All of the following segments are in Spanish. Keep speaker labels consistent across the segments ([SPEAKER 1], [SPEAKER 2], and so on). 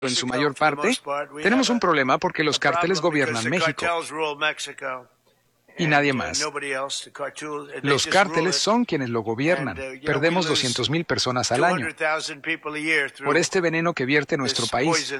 [SPEAKER 1] en su mayor parte, tenemos un problema porque los cárteles gobiernan México y nadie más. Los cárteles son quienes lo gobiernan. Perdemos 200,000 personas al año por este veneno que vierte nuestro país.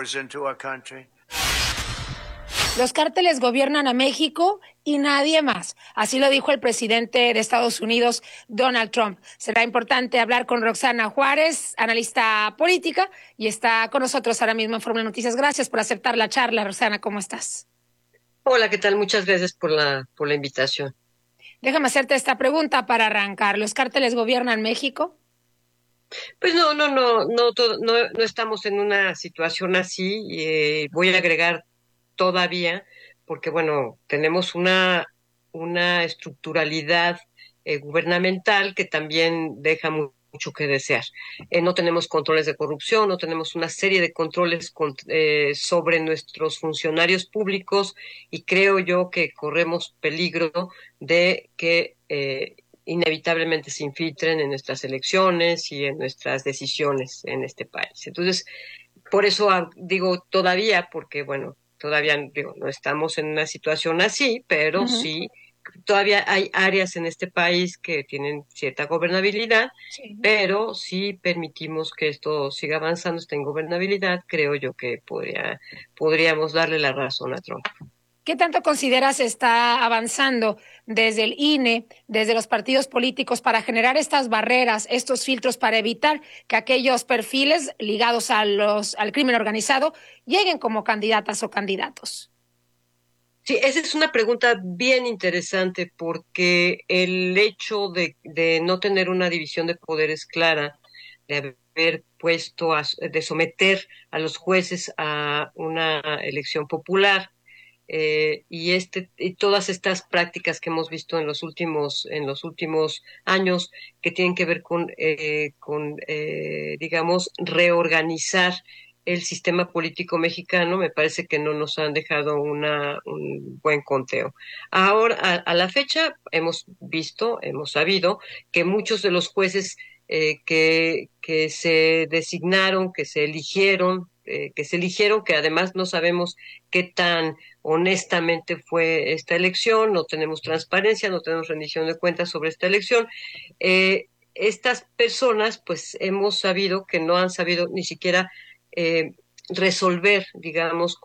[SPEAKER 2] Los cárteles gobiernan a México y nadie más. Así lo dijo el presidente de Estados Unidos, Donald Trump. Será importante hablar con Roxana Juárez, analista política, y está con nosotros ahora mismo en Fórmula Noticias. Gracias por aceptar la charla, Roxana. ¿Cómo estás?
[SPEAKER 3] Hola, ¿qué tal? Muchas gracias por la invitación.
[SPEAKER 2] Déjame hacerte esta pregunta para arrancar. ¿Los cárteles gobiernan México?
[SPEAKER 3] Pues no estamos en una situación así. Voy a agregar todavía, porque bueno, tenemos una estructuralidad gubernamental que también deja mucho que desear. No tenemos controles de corrupción, no tenemos una serie de controles sobre nuestros funcionarios públicos, y creo yo que corremos peligro de que inevitablemente se infiltren en nuestras elecciones y en nuestras decisiones en este país. Entonces, por eso digo todavía, porque bueno, todavía no estamos en una situación así, pero sí, todavía hay áreas en este país que tienen cierta gobernabilidad, pero si permitimos que esto siga avanzando, esta ingobernabilidad, creo yo que podríamos darle la razón a Trump.
[SPEAKER 2] ¿Qué tanto consideras está avanzando desde el INE, desde los partidos políticos, para generar estas barreras, estos filtros para evitar que aquellos perfiles ligados al crimen organizado lleguen como candidatas o candidatos?
[SPEAKER 3] Sí, esa es una pregunta bien interesante, porque el hecho de no tener una división de poderes clara, de haber de someter a los jueces a una elección popular, y todas estas prácticas que hemos visto en los últimos años, que tienen que ver con digamos, reorganizar el sistema político mexicano, me parece que no nos han dejado un buen conteo. Ahora, a la fecha, hemos sabido que muchos de los jueces que se designaron, que se eligieron, que además no sabemos qué tan honestamente fue esta elección, no tenemos transparencia, no tenemos rendición de cuentas sobre esta elección. Estas personas, pues hemos sabido que no han sabido ni siquiera resolver, digamos,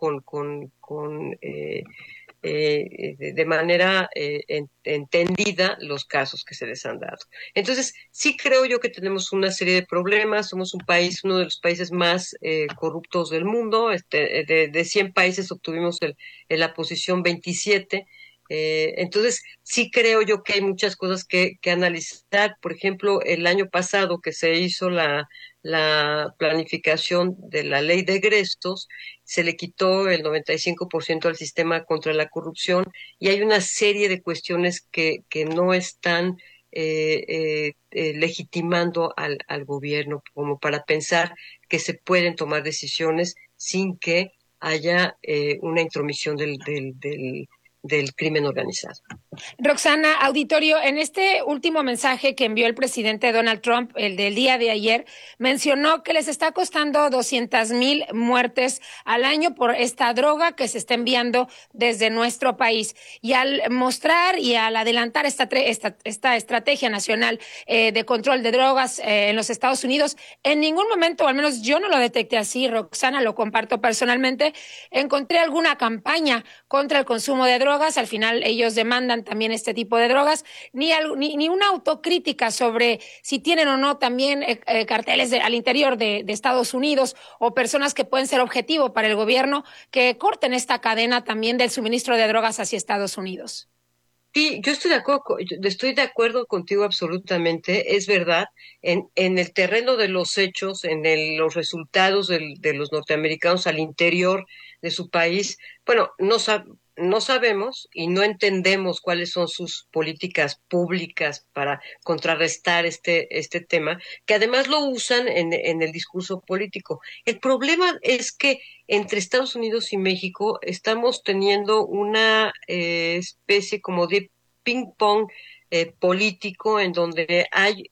[SPEAKER 3] de manera entendida los casos que se les han dado. Entonces, sí creo yo que tenemos una serie de problemas. Somos uno de los países más corruptos del mundo. De 100 países obtuvimos la posición 27. Entonces, sí creo yo que hay muchas cosas que analizar. Por ejemplo, el año pasado que se hizo la planificación de la ley de egresos, se le quitó el 95% al sistema contra la corrupción, y hay una serie de cuestiones que no están legitimando al gobierno como para pensar que se pueden tomar decisiones sin que haya una intromisión del crimen organizado.
[SPEAKER 2] Roxana, auditorio, en este último mensaje que envió el presidente Donald Trump, el del día de ayer, mencionó que les está costando 200,000 muertes al año por esta droga que se está enviando desde nuestro país. Y al mostrar y al adelantar esta estrategia nacional de control de drogas en los Estados Unidos, en ningún momento, o al menos yo no lo detecté así, Roxana, lo comparto personalmente, encontré alguna campaña contra el consumo de drogas. Al final ellos demandan también este tipo de drogas, ni una autocrítica sobre si tienen o no también carteles al interior de Estados Unidos, o personas que pueden ser objetivo para el gobierno, que corten esta cadena también del suministro de drogas hacia Estados Unidos.
[SPEAKER 3] Sí, yo estoy de acuerdo contigo absolutamente. Es verdad, en el terreno de los hechos, los resultados de los norteamericanos al interior de su país, bueno, no sabemos y no entendemos cuáles son sus políticas públicas para contrarrestar este tema, que además lo usan en el discurso político. El problema es que entre Estados Unidos y México estamos teniendo una especie como de ping-pong político en donde hay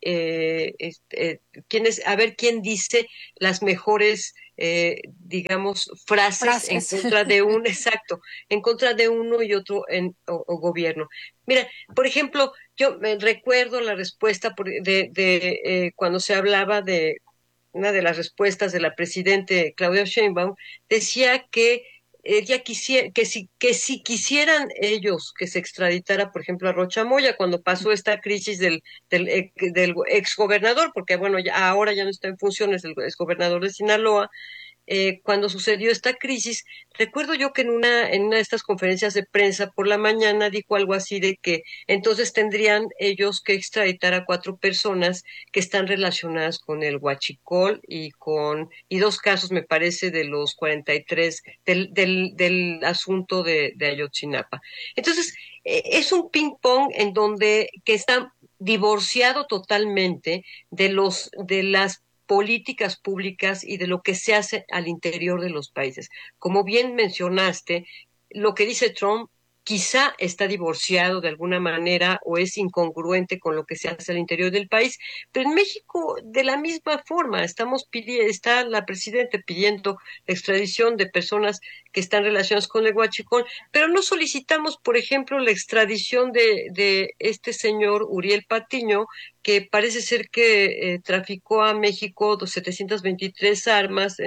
[SPEAKER 3] a ver quién dice las mejores digamos frases en contra de un exacto, en contra de uno y otro o gobierno. Mira, por ejemplo, yo me recuerdo la respuesta de cuando se hablaba de una de las respuestas de la presidente Claudia Sheinbaum, decía que ella quisiera, que si quisieran ellos que se extraditara, por ejemplo, a Rocha Moya, cuando pasó esta crisis del exgobernador, porque bueno, ahora ya no está en funciones el exgobernador de Sinaloa, cuando sucedió esta crisis, recuerdo yo que en una de estas conferencias de prensa por la mañana dijo algo así de que entonces tendrían ellos que extraditar a 4 personas que están relacionadas con el huachicol y 2 casos, me parece, de los 43 del asunto de Ayotzinapa. Entonces, es un ping pong en donde que está divorciado totalmente de las políticas públicas y de lo que se hace al interior de los países. Como bien mencionaste, lo que dice Trump quizá está divorciado de alguna manera o es incongruente con lo que se hace al interior del país, pero en México de la misma forma está la presidenta pidiendo la extradición de personas que están relacionadas con el huachicol, pero no solicitamos, por ejemplo, la extradición de este señor Uriel Patiño, que parece ser que traficó a México 723 armas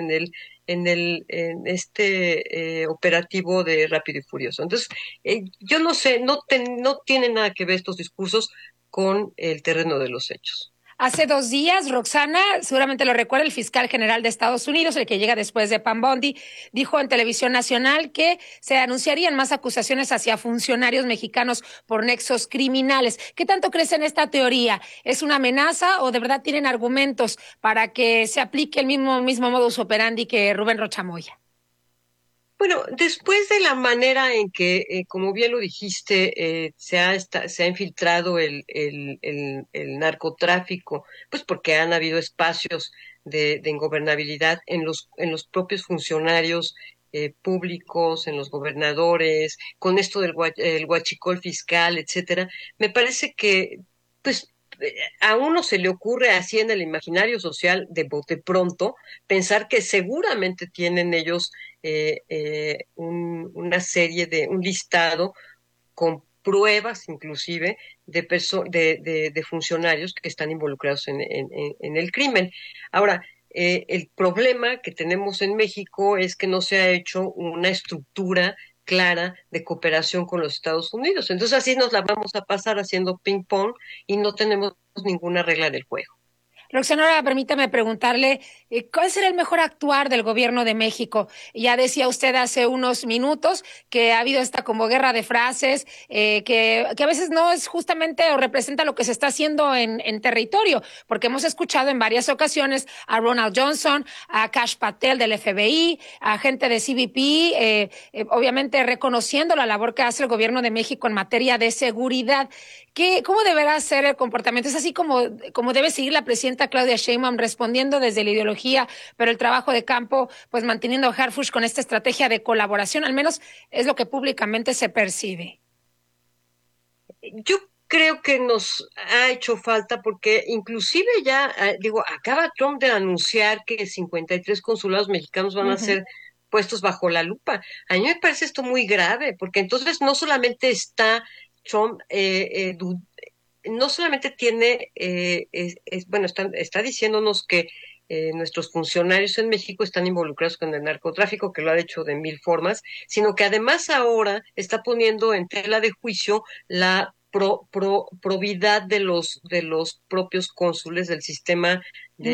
[SPEAKER 3] en este operativo de Rápido y Furioso. Entonces, yo no sé, no tienen nada que ver estos discursos con el terreno de los hechos.
[SPEAKER 2] Hace 2 días, Roxana, seguramente lo recuerda, el fiscal general de Estados Unidos, el que llega después de Pam Bondi, dijo en Televisión Nacional que se anunciarían más acusaciones hacia funcionarios mexicanos por nexos criminales. ¿Qué tanto crees en esta teoría? ¿Es una amenaza o de verdad tienen argumentos para que se aplique el mismo modus operandi que Rubén Rocha Moya?
[SPEAKER 3] Bueno, después de la manera en que, como bien lo dijiste, se ha infiltrado el narcotráfico, pues porque han habido espacios de ingobernabilidad en los propios funcionarios públicos, en los gobernadores, con esto el huachicol fiscal, etcétera. Me parece que, pues, a uno se le ocurre así en el imaginario social de bote pronto pensar que seguramente tienen ellos una serie un listado con pruebas inclusive de funcionarios que están involucrados en el crimen. Ahora, el problema que tenemos en México es que no se ha hecho una estructura clara de cooperación con los Estados Unidos. Entonces así nos la vamos a pasar haciendo ping pong y no tenemos ninguna regla del juego.
[SPEAKER 2] Roxana, ahora permítame preguntarle, ¿cuál será el mejor actuar del gobierno de México? Ya decía usted hace unos minutos que ha habido esta como guerra de frases, que a veces no es justamente o representa lo que se está haciendo en territorio, porque hemos escuchado en varias ocasiones a Ronald Johnson, a Kash Patel del FBI, a gente de CBP, obviamente reconociendo la labor que hace el gobierno de México en materia de seguridad. ¿Cómo deberá ser el comportamiento? ¿Es así como debe seguir la presidenta Claudia Sheinbaum, respondiendo desde la ideología, pero el trabajo de campo, pues manteniendo a Harfush con esta estrategia de colaboración? Al menos es lo que públicamente se percibe.
[SPEAKER 3] Yo creo que nos ha hecho falta porque inclusive ya, acaba Trump de anunciar que 53 consulados mexicanos van a ser puestos bajo la lupa. A mí me parece esto muy grave, porque entonces no solamente está Trump no solamente tiene, bueno, está diciéndonos que nuestros funcionarios en México están involucrados con el narcotráfico, que lo ha hecho de 1000 formas, sino que además ahora está poniendo en tela de juicio la probidad de los propios cónsules del sistema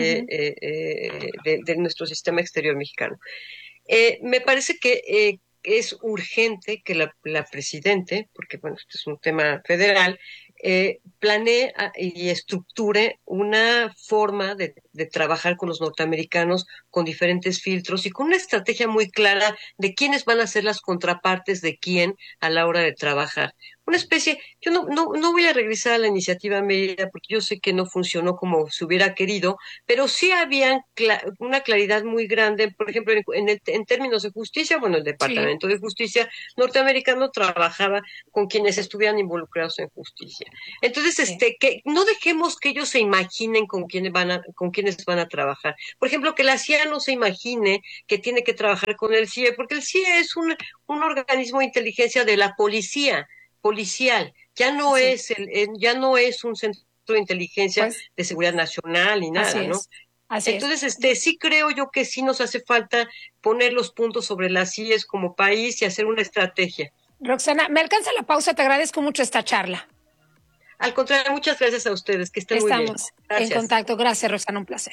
[SPEAKER 3] de nuestro sistema exterior mexicano. Me parece que es urgente que la presidente, porque bueno, este es un tema federal, planee y estructure una forma de trabajar con los norteamericanos con diferentes filtros y con una estrategia muy clara de quiénes van a ser las contrapartes de quién a la hora de trabajar. una especie, yo no voy a regresar a la iniciativa Mérida porque yo sé que no funcionó como se hubiera querido, pero sí había una claridad muy grande, por ejemplo, en términos de justicia, bueno, el
[SPEAKER 2] Sí.
[SPEAKER 3] Departamento de Justicia norteamericano trabajaba con quienes estuvieran involucrados en justicia. Entonces,
[SPEAKER 2] Sí.
[SPEAKER 3] que no dejemos que ellos se imaginen con quiénes van a trabajar. Por ejemplo, que la CIA no se imagine que tiene que trabajar con el CIE, porque el CIE es un organismo de inteligencia de la policía, policial,
[SPEAKER 2] Sí.
[SPEAKER 3] ya no es un centro de inteligencia
[SPEAKER 2] Pues
[SPEAKER 3] de seguridad nacional ni
[SPEAKER 2] así
[SPEAKER 3] nada, ¿no?
[SPEAKER 2] es. Así es.
[SPEAKER 3] Entonces, sí creo yo que sí nos hace falta poner los puntos sobre las CIEs como país y hacer una estrategia.
[SPEAKER 2] Roxana, me alcanza la pausa, te agradezco mucho esta charla.
[SPEAKER 3] Al contrario, muchas gracias a ustedes, que estén muy bien.
[SPEAKER 2] Estamos en
[SPEAKER 3] Gracias.
[SPEAKER 2] contacto. Gracias, Roxana, un placer.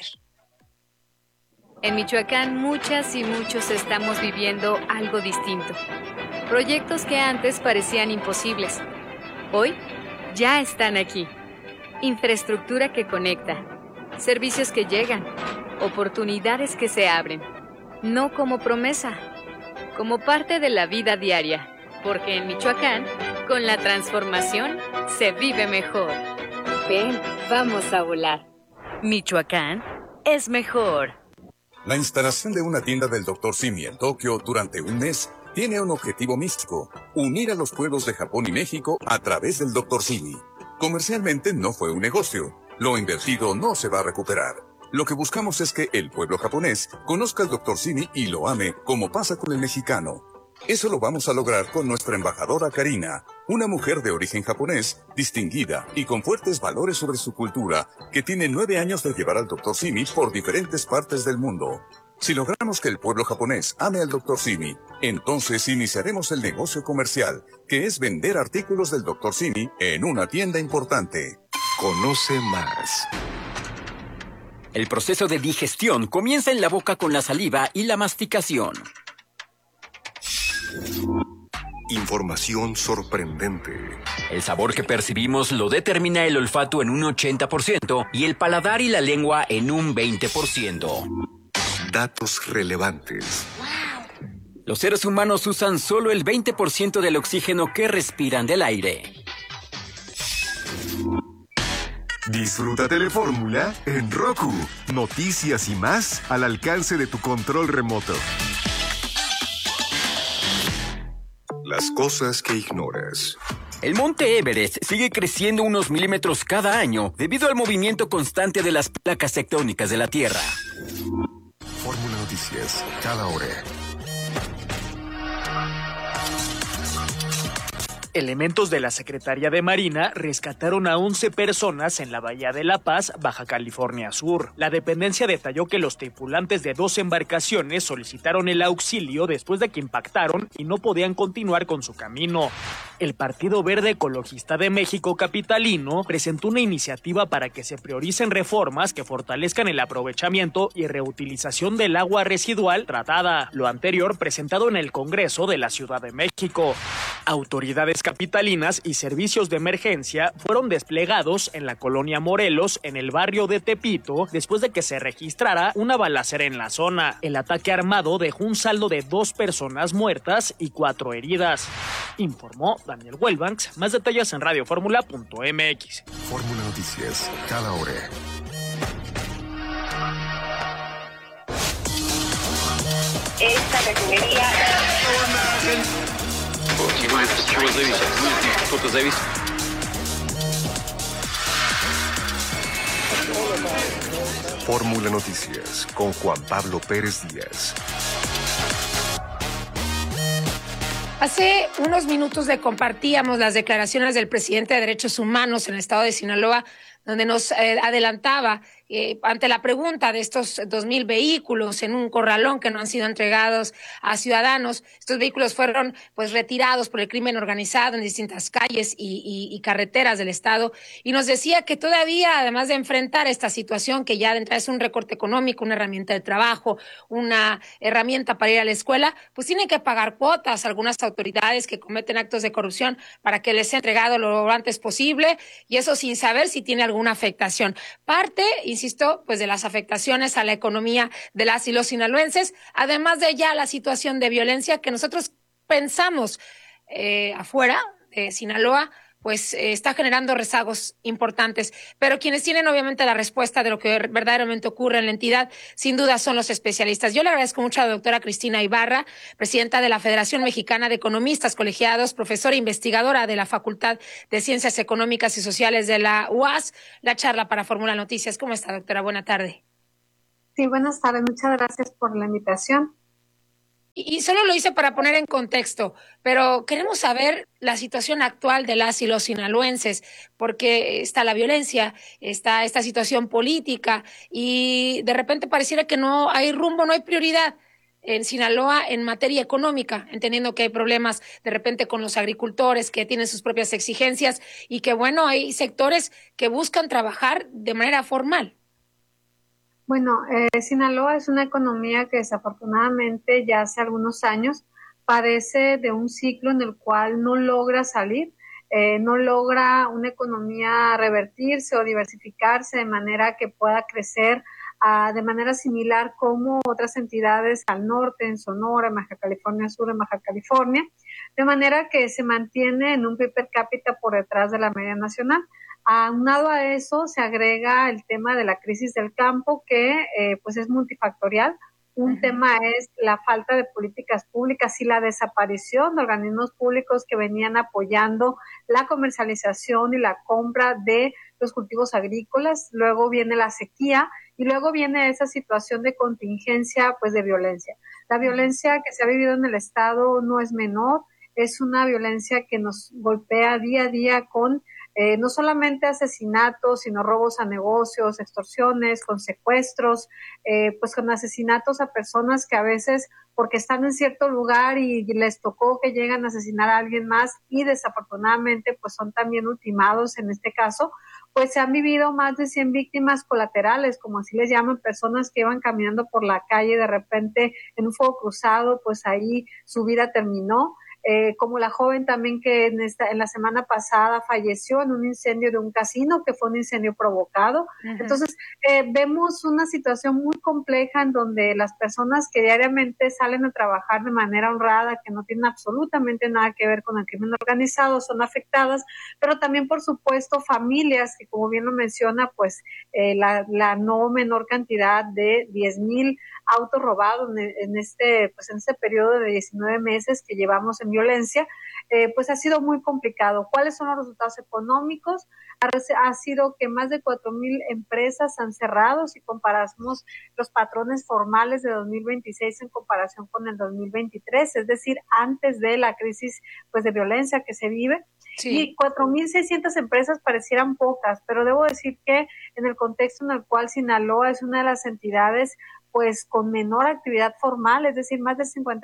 [SPEAKER 4] En Michoacán, muchas y muchos estamos viviendo algo distinto. Proyectos que antes parecían imposibles, hoy ya están aquí. Infraestructura que conecta, servicios que llegan, oportunidades que se abren. No como promesa, como parte de la vida diaria. Porque en Michoacán, con la transformación, se vive mejor. Ven, vamos a volar. Michoacán es mejor.
[SPEAKER 5] La instalación de una tienda del Dr. Simi en Tokio durante un mes tiene un objetivo místico: unir a los pueblos de Japón y México a través del Dr. Simi. Comercialmente no fue un negocio. Lo invertido no se va a recuperar. Lo que buscamos es que el pueblo japonés conozca al Dr. Simi y lo ame, como pasa con el mexicano. Eso lo vamos a lograr con nuestra embajadora Karina, una mujer de origen japonés, distinguida y con fuertes valores sobre su cultura, que tiene 9 años de llevar al Dr. Simi por diferentes partes del mundo. Si logramos que el pueblo japonés ame al Dr. Simi, entonces iniciaremos el negocio comercial, que es vender artículos del Dr. Simi en una tienda importante.
[SPEAKER 6] Conoce más. El proceso de digestión comienza en la boca con la saliva y la masticación.
[SPEAKER 7] Información sorprendente.
[SPEAKER 6] El sabor que percibimos lo determina el olfato en un 80% y el paladar y la lengua en un 20%.
[SPEAKER 7] Datos relevantes.
[SPEAKER 6] Los seres humanos usan solo el 20% del oxígeno que respiran del aire.
[SPEAKER 7] Disfruta Telefórmula en Roku. Noticias y más al alcance de tu control remoto. Las cosas que ignoras.
[SPEAKER 6] El monte Everest sigue creciendo unos milímetros cada año debido al movimiento constante de las placas tectónicas de la Tierra.
[SPEAKER 7] Fórmula Noticias, cada hora.
[SPEAKER 8] Elementos de la Secretaría de Marina rescataron a 11 personas en la Bahía de La Paz, Baja California Sur. La dependencia detalló que los tripulantes de 2 embarcaciones solicitaron el auxilio después de que impactaron y no podían continuar con su camino. El Partido Verde Ecologista de México capitalino presentó una iniciativa para que se prioricen reformas que fortalezcan el aprovechamiento y reutilización del agua residual tratada. Lo anterior presentado en el Congreso de la Ciudad de México. Autoridades capitalinas y servicios de emergencia fueron desplegados en la colonia Morelos, en el barrio de Tepito, después de que se registrara una balacera en la zona. El ataque armado dejó un saldo de 2 personas muertas y 4 heridas. Informó Daniel Welbanks. Más detalles en radioformula.mx.
[SPEAKER 7] Fórmula Noticias, cada hora.
[SPEAKER 9] Esta refinería...
[SPEAKER 7] Fórmula Noticias con Juan Pablo Pérez Díaz.
[SPEAKER 2] Hace unos minutos le compartíamos las declaraciones del presidente de Derechos Humanos en el estado de Sinaloa, donde nos adelantaba ante la pregunta de estos 2,000 vehículos en un corralón que no han sido entregados a ciudadanos. Estos vehículos fueron pues retirados por el crimen organizado en distintas calles y carreteras del estado, y nos decía que todavía, además de enfrentar esta situación que ya de entrada es un recorte económico, una herramienta de trabajo, una herramienta para ir a la escuela, pues tienen que pagar cuotas a algunas autoridades que cometen actos de corrupción para que les sea entregado lo antes posible, y eso sin saber si tiene alguna afectación. Parte, insisto, pues de las afectaciones a la economía de las y los sinaloenses, además de ya la situación de violencia que nosotros pensamos afuera de Sinaloa, pues está generando rezagos importantes. Pero quienes tienen obviamente la respuesta de lo que verdaderamente ocurre en la entidad, sin duda son los especialistas. Yo le agradezco mucho a la doctora Cristina Ibarra, presidenta de la Federación Mexicana de Economistas Colegiados, profesora e investigadora de la Facultad de Ciencias Económicas y Sociales de la UAS, la charla para Fórmula Noticias. ¿Cómo está, doctora? Buena tarde.
[SPEAKER 10] Sí, buenas tardes. Muchas gracias por la invitación.
[SPEAKER 2] Y solo lo hice para poner en contexto, pero queremos saber la situación actual de las y los sinaloenses, porque está la violencia, está esta situación política y de repente pareciera que no hay rumbo, no hay prioridad en Sinaloa en materia económica, entendiendo que hay problemas de repente con los agricultores que tienen sus propias exigencias y que, bueno, hay sectores que buscan trabajar de manera formal.
[SPEAKER 10] Bueno, Sinaloa es una economía que desafortunadamente ya hace algunos años padece de un ciclo en el cual no logra salir, no logra una economía revertirse o diversificarse de manera que pueda crecer de manera similar como otras entidades al norte, en Sonora, en Baja California Sur, en Baja California, de manera que se mantiene en un PIB per cápita por detrás de la media nacional. Aunado a eso se agrega el tema de la crisis del campo que pues es multifactorial. Un tema es la falta de políticas públicas y la desaparición de organismos públicos que venían apoyando la comercialización y la compra de los cultivos agrícolas. Luego viene la sequía y luego viene esa situación de contingencia, pues de violencia. La violencia que se ha vivido en el estado no es menor, es una violencia que nos golpea día a día con no solamente asesinatos, sino robos a negocios, extorsiones, con secuestros, pues con asesinatos a personas que a veces, porque están en cierto lugar y les tocó que llegan a asesinar a alguien más y desafortunadamente pues son también ultimados en este caso, pues se han vivido más de 100 víctimas colaterales, como así les llaman, personas que iban caminando por la calle de repente en un fuego cruzado, pues ahí su vida terminó. Como la joven también que en la semana pasada falleció en un incendio de un casino, que fue un incendio provocado. Uh-huh. Entonces, vemos una situación muy compleja en donde las personas que diariamente salen a trabajar de manera honrada, que no tienen absolutamente nada que ver con el crimen organizado, son afectadas, pero también, por supuesto, familias que, como bien lo menciona, pues la no menor cantidad de 10,000 autos robados en este periodo de 19 meses que llevamos en violencia, pues ha sido muy complicado. ¿Cuáles son los resultados económicos? Ha sido que más de 4,000 empresas han cerrado si comparamos los patrones formales de 2026 en comparación con el 2023, es decir, antes de la crisis pues de violencia que se vive. Sí. Y 4,600 empresas parecieran pocas, pero debo decir que en el contexto en el cual Sinaloa es una de las entidades pues con menor actividad formal, es decir, más del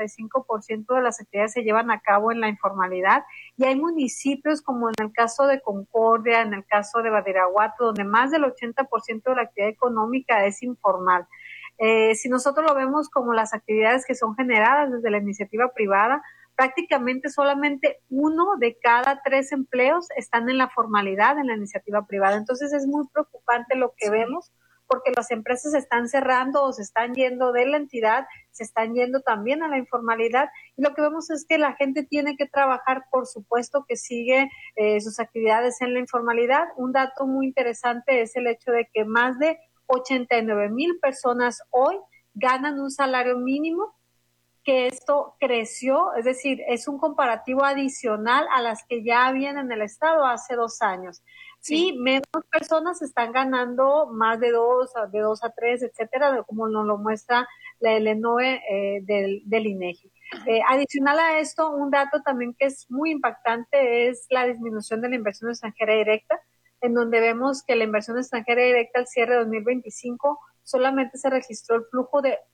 [SPEAKER 10] 55% de las actividades se llevan a cabo en la informalidad, y hay municipios como en el caso de Concordia, en el caso de Badiraguato, donde más del 80% de la actividad económica es informal. Si nosotros lo vemos como las actividades que son generadas desde la iniciativa privada, prácticamente solamente 1 de cada 3 empleos están en la formalidad, en la iniciativa privada. Entonces es muy preocupante lo que vemos, porque las empresas se están cerrando o se están yendo de la entidad, se están yendo también a la informalidad, y lo que vemos es que la gente tiene que trabajar, por supuesto que sigue sus actividades en la informalidad. Un dato muy interesante es el hecho de que más de 89,000 personas hoy ganan un salario mínimo, que esto creció, es decir, es un comparativo adicional a las que ya habían en el estado hace 2 años. Sí. Y menos personas están ganando más de 2 a 3, etcétera, como nos lo muestra el ENOE del INEGI. Adicional a esto, un dato también que es muy impactante es la disminución de la inversión extranjera directa, en donde vemos que la inversión extranjera directa al cierre de 2025 solamente se registró el flujo de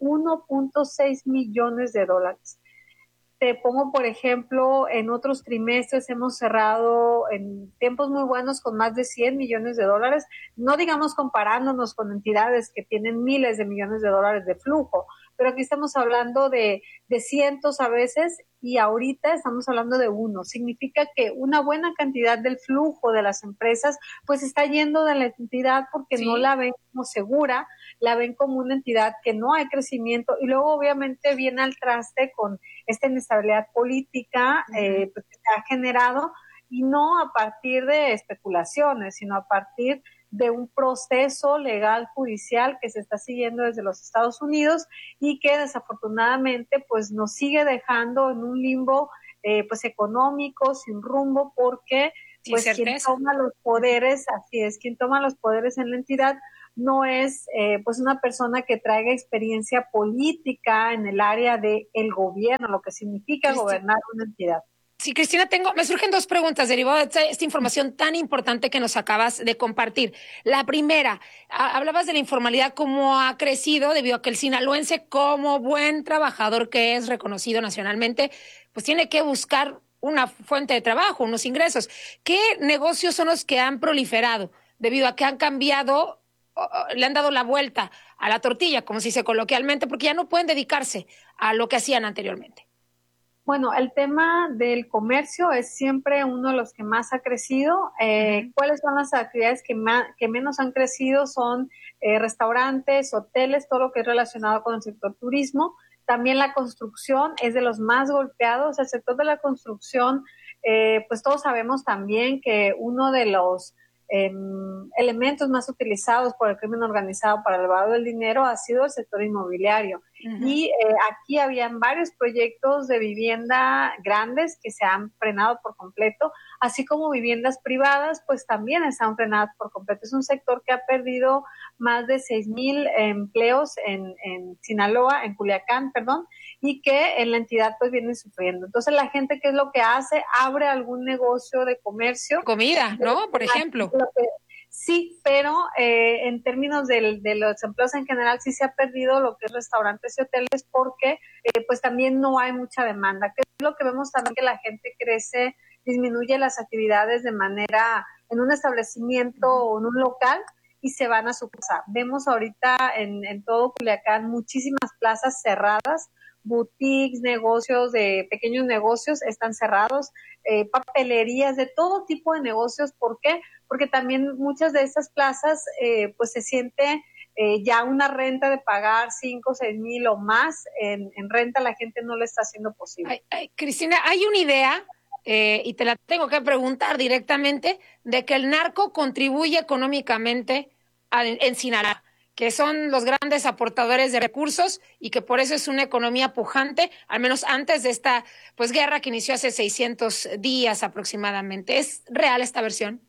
[SPEAKER 10] 1.6 millones de dólares. Te pongo, por ejemplo, en otros trimestres hemos cerrado en tiempos muy buenos con más de 100 millones de dólares, no digamos comparándonos con entidades que tienen miles de millones de dólares de flujo, pero aquí estamos hablando de cientos a veces, y ahorita estamos hablando de 1. Significa que una buena cantidad del flujo de las empresas pues está yendo de la entidad porque sí, no la ven como segura, la ven como una entidad que no hay crecimiento, y luego obviamente viene al traste con esta inestabilidad política pues, que se ha generado, y no a partir de especulaciones, sino a partir de un proceso legal judicial que se está siguiendo desde los Estados Unidos y que desafortunadamente pues nos sigue dejando en un limbo pues económico, sin rumbo, porque pues quien toma los poderes, así es, quien toma los poderes en la entidad no es pues una persona que traiga experiencia política en el área del gobierno, lo que significa gobernar una entidad.
[SPEAKER 2] Sí, Cristina, me surgen dos preguntas derivadas de esta información tan importante que nos acabas de compartir. La primera, hablabas de la informalidad, cómo ha crecido debido a que el sinaloense, como buen trabajador que es reconocido nacionalmente, pues tiene que buscar una fuente de trabajo, unos ingresos. ¿Qué negocios son los que han proliferado debido a que han cambiado, le han dado la vuelta a la tortilla, como se dice coloquialmente, porque ya no pueden dedicarse a lo que hacían anteriormente?
[SPEAKER 10] Bueno, el tema del comercio es siempre uno de los que más ha crecido. ¿Cuáles son las actividades que menos han crecido? Son restaurantes, hoteles, todo lo que es relacionado con el sector turismo. También la construcción es de los más golpeados. El sector de la construcción, pues todos sabemos también que uno de los elementos más utilizados por el crimen organizado para el lavado del dinero ha sido el sector inmobiliario. Y aquí habían varios proyectos de vivienda grandes que se han frenado por completo, así como viviendas privadas, pues también están frenadas por completo. Es un sector que ha perdido más de 6,000 empleos en Sinaloa, en Culiacán, perdón, y que en la entidad pues vienen sufriendo. Entonces la gente, ¿qué es lo que hace? Abre algún negocio de comercio.
[SPEAKER 2] Comida, ¿no? Por ejemplo.
[SPEAKER 10] Sí, pero en términos de los empleos en general sí se ha perdido lo que es restaurantes y hoteles porque pues también no hay mucha demanda. Que es lo que vemos también, que la gente crece, disminuye las actividades de manera en un establecimiento o en un local y se van a su casa. Vemos ahorita en todo Culiacán muchísimas plazas cerradas, boutiques, negocios de pequeños negocios están cerrados, papelerías, de todo tipo de negocios. ¿Por qué? Porque también muchas de estas plazas pues se siente ya una renta de pagar 5, 6 mil o más en renta, la gente no lo está haciendo posible.
[SPEAKER 2] Cristina, hay una idea, y te la tengo que preguntar directamente, de que el narco contribuye económicamente en Sinaloa, que son los grandes aportadores de recursos y que por eso es una economía pujante, al menos antes de esta pues guerra que inició hace 600 días aproximadamente. ¿Es real esta versión?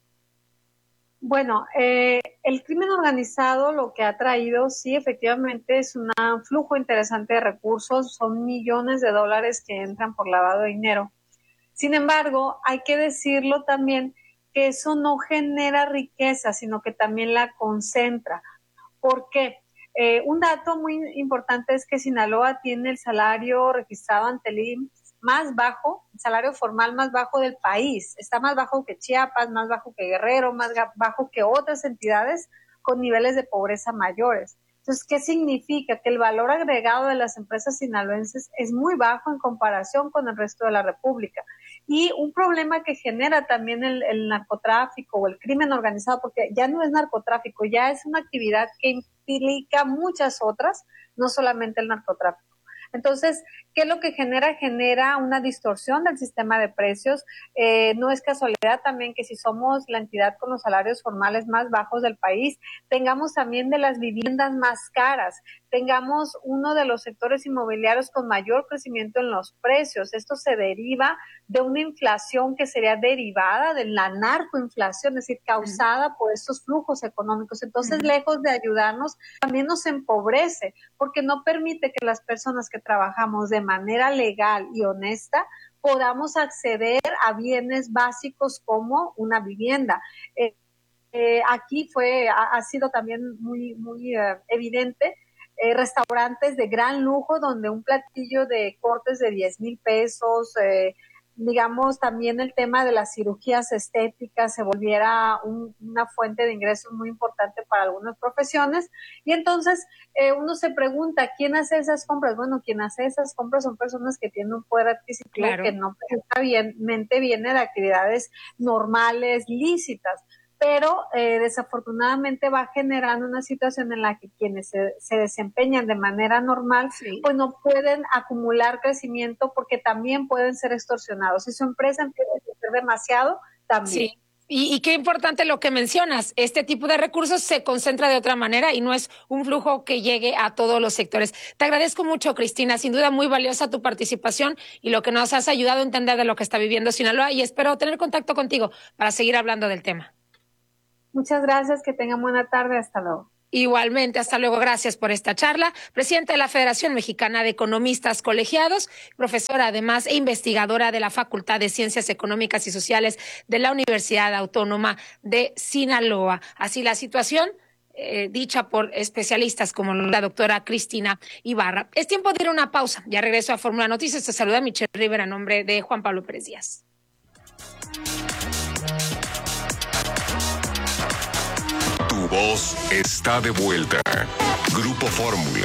[SPEAKER 10] Bueno, el crimen organizado lo que ha traído, sí, efectivamente, es un flujo interesante de recursos, son millones de dólares que entran por lavado de dinero. Sin embargo, hay que decirlo también que eso no genera riqueza, sino que también la concentra. ¿Por qué? Un dato muy importante es que Sinaloa tiene el salario registrado ante el IMSS más bajo, el salario formal más bajo del país. Está más bajo que Chiapas, más bajo que Guerrero, más bajo que otras entidades con niveles de pobreza mayores. Entonces, ¿qué significa? Que el valor agregado de las empresas sinaloenses es muy bajo en comparación con el resto de la República. Y un problema que genera también el narcotráfico o el crimen organizado, porque ya no es narcotráfico, ya es una actividad que implica muchas otras, no solamente el narcotráfico. Entonces, ¿qué es lo que genera? Genera una distorsión del sistema de precios. No es casualidad también que si somos la entidad con los salarios formales más bajos del país, tengamos también de las viviendas más caras, tengamos uno de los sectores inmobiliarios con mayor crecimiento en los precios. Esto se deriva de una inflación que sería derivada de la narcoinflación, es decir, causada por estos flujos económicos. Entonces, lejos de ayudarnos, también nos empobrece, porque no permite que las personas que trabajamos de manera legal y honesta podamos acceder a bienes básicos como una vivienda. Aquí ha sido también muy evidente. Restaurantes de gran lujo donde un platillo de cortes de 10,000 pesos, digamos también el tema de las cirugías estéticas se volviera una fuente de ingresos muy importante para algunas profesiones. Y entonces uno se pregunta, ¿quién hace esas compras? Bueno, quien hace esas compras son personas que tienen un poder adquisitivo, claro, que no precisamente viene de actividades normales, lícitas. Pero desafortunadamente va generando una situación en la que quienes se desempeñan de manera normal, sí, pues no pueden acumular crecimiento porque también pueden ser extorsionados. Si su empresa empieza a crecer demasiado, también.
[SPEAKER 2] Sí. Y qué importante lo que mencionas, este tipo de recursos se concentra de otra manera y no es un flujo que llegue a todos los sectores. Te agradezco mucho, Cristina, sin duda muy valiosa tu participación y lo que nos has ayudado a entender de lo que está viviendo Sinaloa, y espero tener contacto contigo para seguir hablando del tema.
[SPEAKER 10] Muchas gracias, que tengan buena tarde, hasta luego.
[SPEAKER 2] Igualmente, hasta luego. Gracias por esta charla. Presidenta de la Federación Mexicana de Economistas Colegiados, profesora además e investigadora de la Facultad de Ciencias Económicas y Sociales de la Universidad Autónoma de Sinaloa. Así la situación dicha por especialistas como la doctora Cristina Ibarra. Es tiempo de ir a una pausa. Ya regreso a Fórmula Noticias. Te saluda Michelle Rivera a nombre de Juan Pablo Pérez Díaz.
[SPEAKER 7] Tu voz está de vuelta. Grupo Fórmula.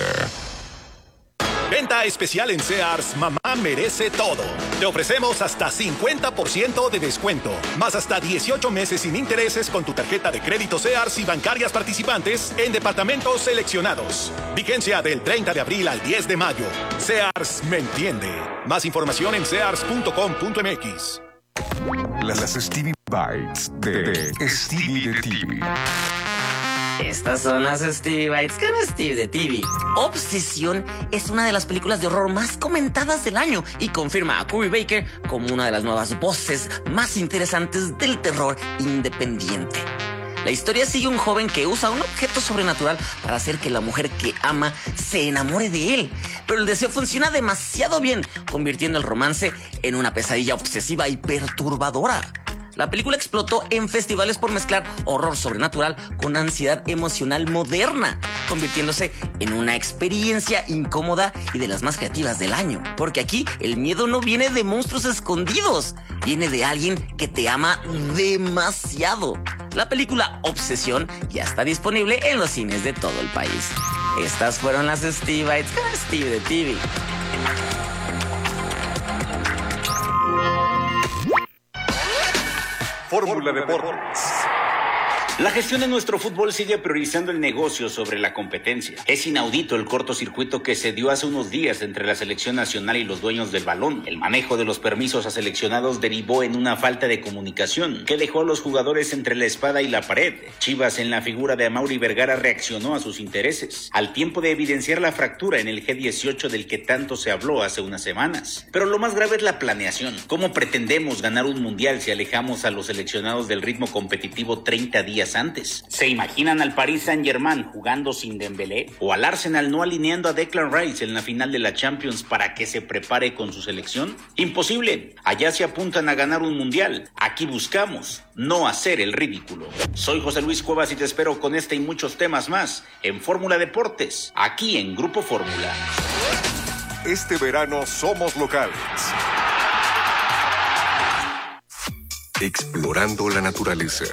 [SPEAKER 11] Venta especial en Sears, mamá merece todo. Te ofrecemos hasta 50% de descuento, más hasta 18 meses sin intereses con tu tarjeta de crédito Sears y bancarias participantes en departamentos seleccionados. Vigencia del 30 de abril al 10 de mayo. Sears me entiende. Más información en sears.com.mx.
[SPEAKER 7] Las Stevie Bites de Stevie de TV.
[SPEAKER 12] Estas son las Stevie Bites con Steve de TV. Obsesión es una de las películas de horror más comentadas del año y confirma a Cory Baker como una de las nuevas voces más interesantes del terror independiente. La historia sigue a un joven que usa un objeto sobrenatural para hacer que la mujer que ama se enamore de él. Pero el deseo funciona demasiado bien, convirtiendo el romance en una pesadilla obsesiva y perturbadora. La película explotó en festivales por mezclar horror sobrenatural con ansiedad emocional moderna, convirtiéndose en una experiencia incómoda y de las más creativas del año. Porque aquí el miedo no viene de monstruos escondidos, viene de alguien que te ama demasiado. La película Obsesión ya está disponible en los cines de todo el país. Estas fueron las Stevie Bites con Steve de TV.
[SPEAKER 13] Fórmula Deportes. La gestión de nuestro fútbol sigue priorizando el negocio sobre la competencia. Es inaudito el cortocircuito que se dio hace unos días entre la selección nacional y los dueños del balón. El manejo de los permisos a seleccionados derivó en una falta de comunicación que dejó a los jugadores entre la espada y la pared. Chivas, en la figura de Amaury Vergara, reaccionó a sus intereses, al tiempo de evidenciar la fractura en el G18 del que tanto se habló hace unas semanas. Pero lo más grave es la planeación. ¿Cómo pretendemos ganar un mundial si alejamos a los seleccionados del ritmo competitivo 30 días antes? ¿Se imaginan al Paris Saint-Germain jugando sin Dembélé? ¿O al Arsenal no alineando a Declan Rice en la final de la Champions para que se prepare con su selección? Imposible. Allá se apuntan a ganar un mundial. Aquí buscamos no hacer el ridículo. Soy José Luis Cuevas y te espero con este y muchos temas más en Fórmula Deportes, aquí en Grupo Fórmula.
[SPEAKER 7] Este verano somos locales. Explorando la naturaleza.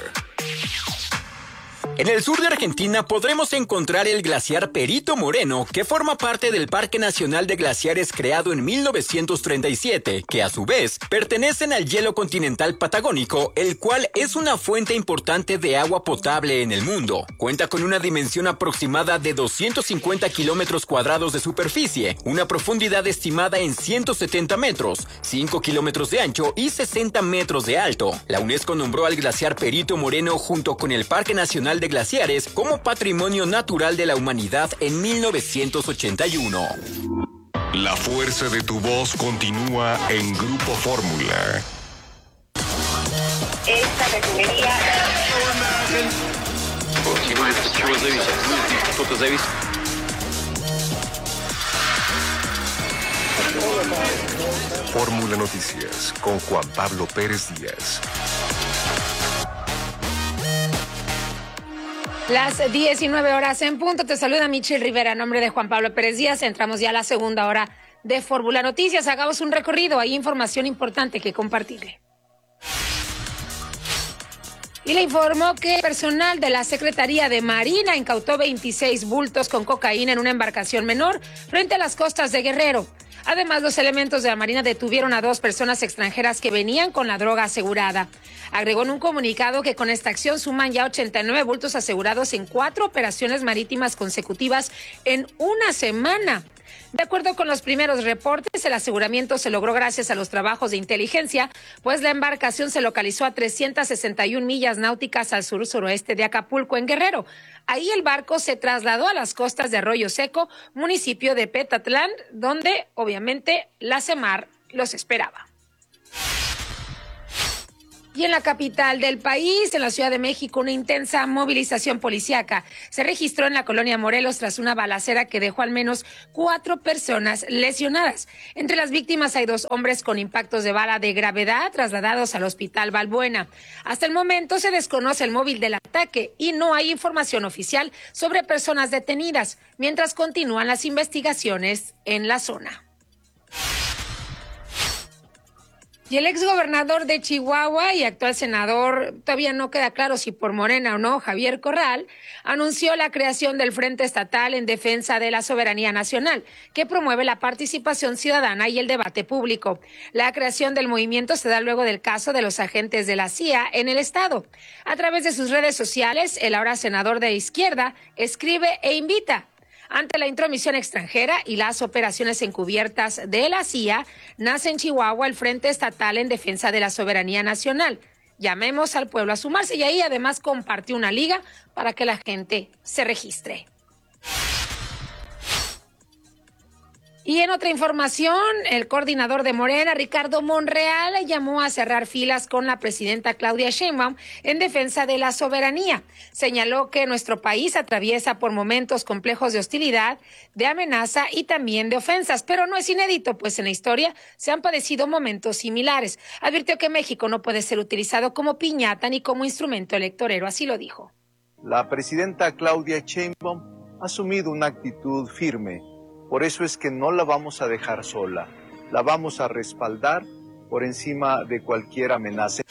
[SPEAKER 6] En el sur de Argentina podremos encontrar el glaciar Perito Moreno, que forma parte del Parque Nacional de Glaciares creado en 1937, que a su vez pertenecen al hielo continental patagónico, el cual es una fuente importante de agua potable en el mundo. Cuenta con una dimensión aproximada de 250 kilómetros cuadrados de superficie, una profundidad estimada en 170 metros, 5 kilómetros de ancho y 60 metros de alto. La UNESCO nombró al glaciar Perito Moreno junto con el Parque Nacional de Glaciares como Patrimonio Natural de la Humanidad en 1981.
[SPEAKER 7] La fuerza de tu voz continúa en Grupo Fórmula.
[SPEAKER 9] Esta refinería...
[SPEAKER 7] Fórmula Noticias con Juan Pablo Pérez Díaz.
[SPEAKER 2] Las 19 horas en punto. Te saluda Michelle Rivera a nombre de Juan Pablo Pérez Díaz. Entramos ya a la segunda hora de Fórmula Noticias. Hagamos un recorrido. Hay información importante que compartirle. Y le informó que personal de la Secretaría de Marina incautó 26 bultos con cocaína en una embarcación menor frente a las costas de Guerrero. Además, los elementos de la Marina detuvieron a 2 personas extranjeras que venían con la droga asegurada. Agregó en un comunicado que con esta acción suman ya 89 bultos asegurados en 4 operaciones marítimas consecutivas en una semana. De acuerdo con los primeros reportes, el aseguramiento se logró gracias a los trabajos de inteligencia, pues la embarcación se localizó a 361 millas náuticas al sur-suroeste de Acapulco, en Guerrero. Ahí el barco se trasladó a las costas de Arroyo Seco, municipio de Petatlán, donde obviamente la SEMAR los esperaba. Y en la capital del país, en la Ciudad de México, una intensa movilización policíaca se registró en la colonia Morelos tras una balacera que dejó al menos 4 personas lesionadas. Entre las víctimas hay 2 hombres con impactos de bala de gravedad trasladados al Hospital Balbuena. Hasta el momento se desconoce el móvil del ataque y no hay información oficial sobre personas detenidas, mientras continúan las investigaciones en la zona. Y el exgobernador de Chihuahua y actual senador, todavía no queda claro si por Morena o no, Javier Corral, anunció la creación del Frente Estatal en Defensa de la Soberanía Nacional, que promueve la participación ciudadana y el debate público. La creación del movimiento se da luego del caso de los agentes de la CIA en el estado. A través de sus redes sociales, el ahora senador de izquierda escribe e invita. Ante la intromisión extranjera y las operaciones encubiertas de la CIA, nace en Chihuahua el Frente Estatal en Defensa de la Soberanía Nacional. Llamemos al pueblo a sumarse, y ahí además compartió una liga para que la gente se registre. Y en otra información, el coordinador de Morena, Ricardo Monreal, llamó a cerrar filas con la presidenta Claudia Sheinbaum en defensa de la soberanía. Señaló que nuestro país atraviesa por momentos complejos de hostilidad, de amenaza y también de ofensas, pero no es inédito, pues en la historia se han padecido momentos similares. Advirtió que México no puede ser utilizado como piñata ni como instrumento electorero, así lo dijo.
[SPEAKER 14] La presidenta Claudia Sheinbaum ha asumido una actitud firme. Por eso es que no la vamos a dejar sola, la vamos a respaldar por encima de cualquier amenaza.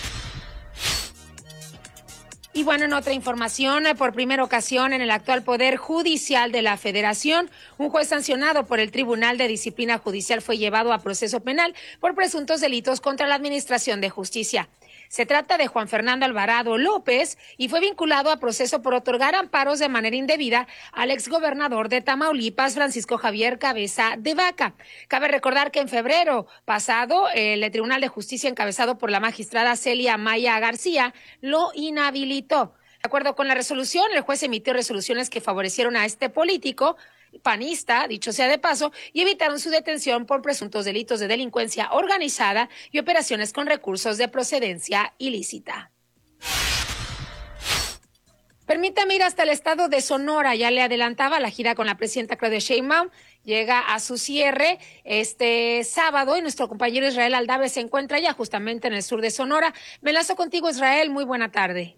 [SPEAKER 2] Y bueno, en otra información, por primera ocasión en el actual Poder Judicial de la Federación, un juez sancionado por el Tribunal de Disciplina Judicial fue llevado a proceso penal por presuntos delitos contra la Administración de Justicia. Se trata de Juan Fernando Alvarado López y fue vinculado a proceso por otorgar amparos de manera indebida al exgobernador de Tamaulipas, Francisco Javier Cabeza de Vaca. Cabe recordar que en febrero pasado, el Tribunal de Justicia, encabezado por la magistrada Celia Maya García, lo inhabilitó. De acuerdo con la resolución, el juez emitió resoluciones que favorecieron a este político panista, dicho sea de paso, y evitaron su detención por presuntos delitos de delincuencia organizada y operaciones con recursos de procedencia ilícita. Permítame ir hasta el estado de Sonora. Ya le adelantaba, la gira con la presidenta Claudia Sheinbaum llega a su cierre este sábado y nuestro compañero Israel Aldave se encuentra ya justamente en el sur de Sonora. Me enlazo contigo, Israel. Muy buena tarde.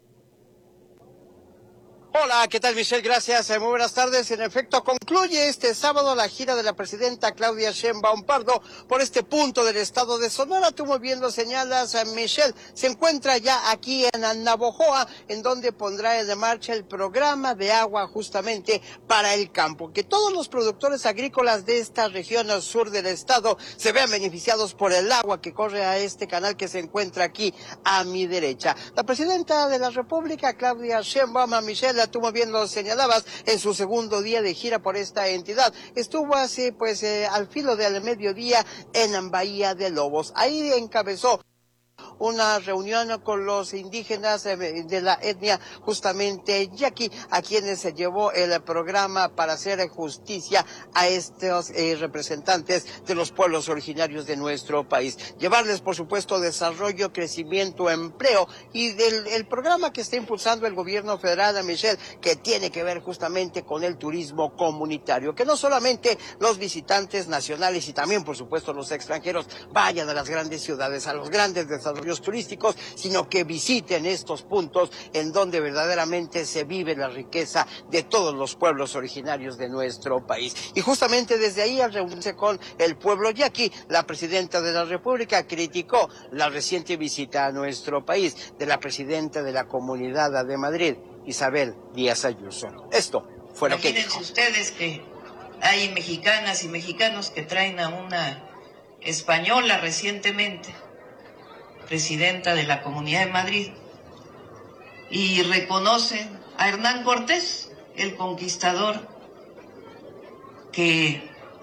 [SPEAKER 15] Hola, ¿qué tal, Michelle? Gracias, muy buenas tardes. En efecto, concluye este sábado la gira de la presidenta Claudia Sheinbaum Pardo por este punto del estado de Sonora. Tú muy bien lo señalas, Michelle. Se encuentra ya aquí en Navojoa, en donde pondrá en marcha el programa de agua justamente para el campo. Que todos los productores agrícolas de esta región al sur del estado se vean beneficiados por el agua que corre a este canal que se encuentra aquí a mi derecha. La presidenta de la República, Claudia Sheinbaum, a Michelle, tú muy bien lo señalabas, en su segundo día de gira por esta entidad. Estuvo así, al filo del mediodía en Bahía de Lobos. Ahí encabezó una reunión con los indígenas de la etnia justamente yaqui, a quienes se llevó el programa para hacer justicia a estos representantes de los pueblos originarios de nuestro país. Llevarles, por supuesto, desarrollo, crecimiento, empleo y el programa que está impulsando el gobierno federal, Michelle, que tiene que ver justamente con el turismo comunitario, que no solamente los visitantes nacionales y también, por supuesto, los extranjeros vayan a las grandes ciudades, a los grandes desarrollos turísticos, sino que visiten estos puntos en donde verdaderamente se vive la riqueza de todos los pueblos originarios de nuestro país. Y justamente desde ahí, al reunirse con el pueblo yaqui, la presidenta de la República criticó la reciente visita a nuestro país de la presidenta de la Comunidad de Madrid, Isabel Díaz Ayuso. Esto fue lo que dijo.
[SPEAKER 16] Imagínense ustedes que hay mexicanas y mexicanos que traen a una española recientemente, presidenta de la Comunidad de Madrid, y reconocen a Hernán Cortés, el conquistador que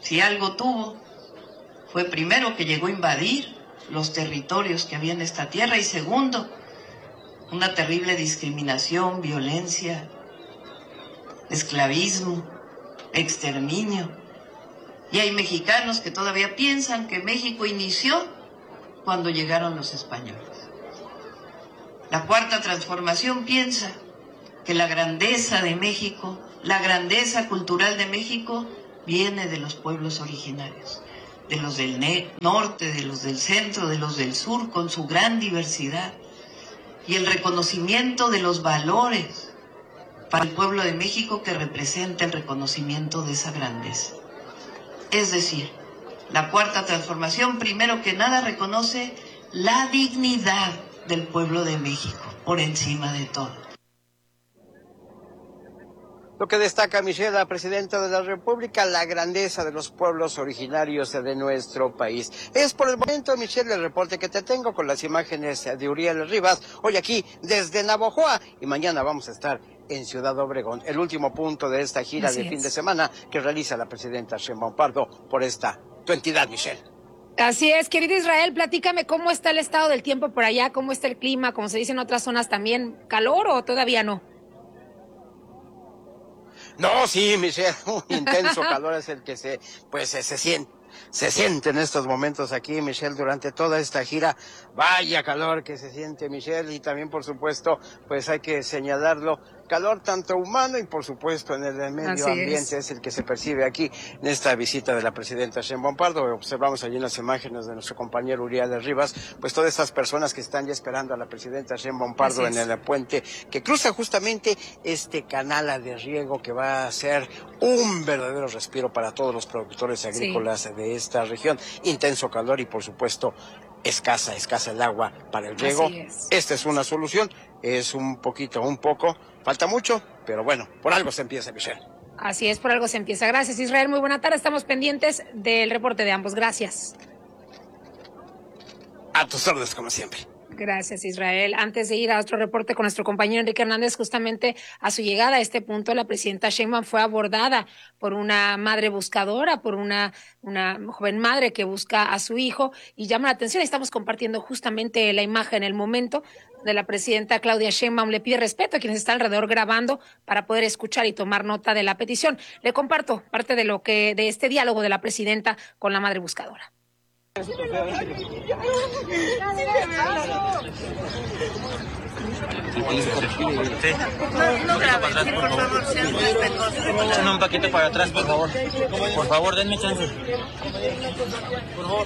[SPEAKER 16] si algo tuvo, fue primero que llegó a invadir los territorios que había en esta tierra y segundo, una terrible discriminación, violencia, esclavismo, exterminio. Y hay mexicanos que todavía piensan que México inició cuando llegaron los españoles. La Cuarta Transformación piensa que la grandeza de México, la grandeza cultural de México, viene de los pueblos originarios, de los del norte, de los del centro, de los del sur, con su gran diversidad, y el reconocimiento de los valores para el pueblo de México que representa el reconocimiento de esa grandeza. Es decir, la Cuarta Transformación, primero que nada, reconoce la dignidad del pueblo de México, por encima de todo.
[SPEAKER 15] Lo que destaca Michelle, la presidenta de la República, la grandeza de los pueblos originarios de nuestro país. Es por el momento, Michelle, el reporte que te tengo con las imágenes de Uriel Rivas, hoy aquí desde Navojoa, y mañana vamos a estar en Ciudad Obregón, el último punto de esta gira de fin de semana que realiza la presidenta Sheinbaum Pardo por tu entidad, Michelle.
[SPEAKER 2] Así es, querido Israel, platícame cómo está el estado del tiempo por allá, cómo está el clima, como se dice en otras zonas también, ¿calor o todavía no?
[SPEAKER 15] No, sí, Michelle, un intenso calor es el que se siente en estos momentos aquí, Michelle, durante toda esta gira. Vaya calor que se siente, Michelle, y también, por supuesto, pues hay que señalarlo, calor tanto humano y, por supuesto, en el medio ambiente es el que se percibe aquí en esta visita de la presidenta Sheinbaum Pardo. Observamos allí en las imágenes de nuestro compañero Uriel Rivas, pues todas estas personas que están ya esperando a la presidenta Sheinbaum Pardo en el puente que cruza justamente este canal de riego que va a ser un verdadero respiro para todos los productores agrícolas de esta región. Intenso calor y, por supuesto, escasa el agua para el riego. Esta es una solución, es un poco, falta mucho, pero bueno, por algo se empieza, Michelle.
[SPEAKER 2] Así es, por algo se empieza. Gracias, Israel, muy buena tarde, estamos pendientes del reporte de ambos, gracias.
[SPEAKER 15] A tus órdenes, como siempre.
[SPEAKER 2] Gracias, Israel. Antes de ir a otro reporte con nuestro compañero Enrique Hernández, justamente a su llegada a este punto, la presidenta Sheinbaum fue abordada por una madre buscadora, por una joven madre que busca a su hijo, y llama la atención. Estamos compartiendo justamente la imagen, el momento de la presidenta Claudia Sheinbaum. Le pide respeto a quienes están alrededor grabando para poder escuchar y tomar nota de la petición. Le comparto parte de este diálogo de la presidenta con la madre buscadora.
[SPEAKER 17] No grabes, por favor, sean respetuosos. Échame un paquete para atrás, por favor. Por favor, denme chance. Por favor.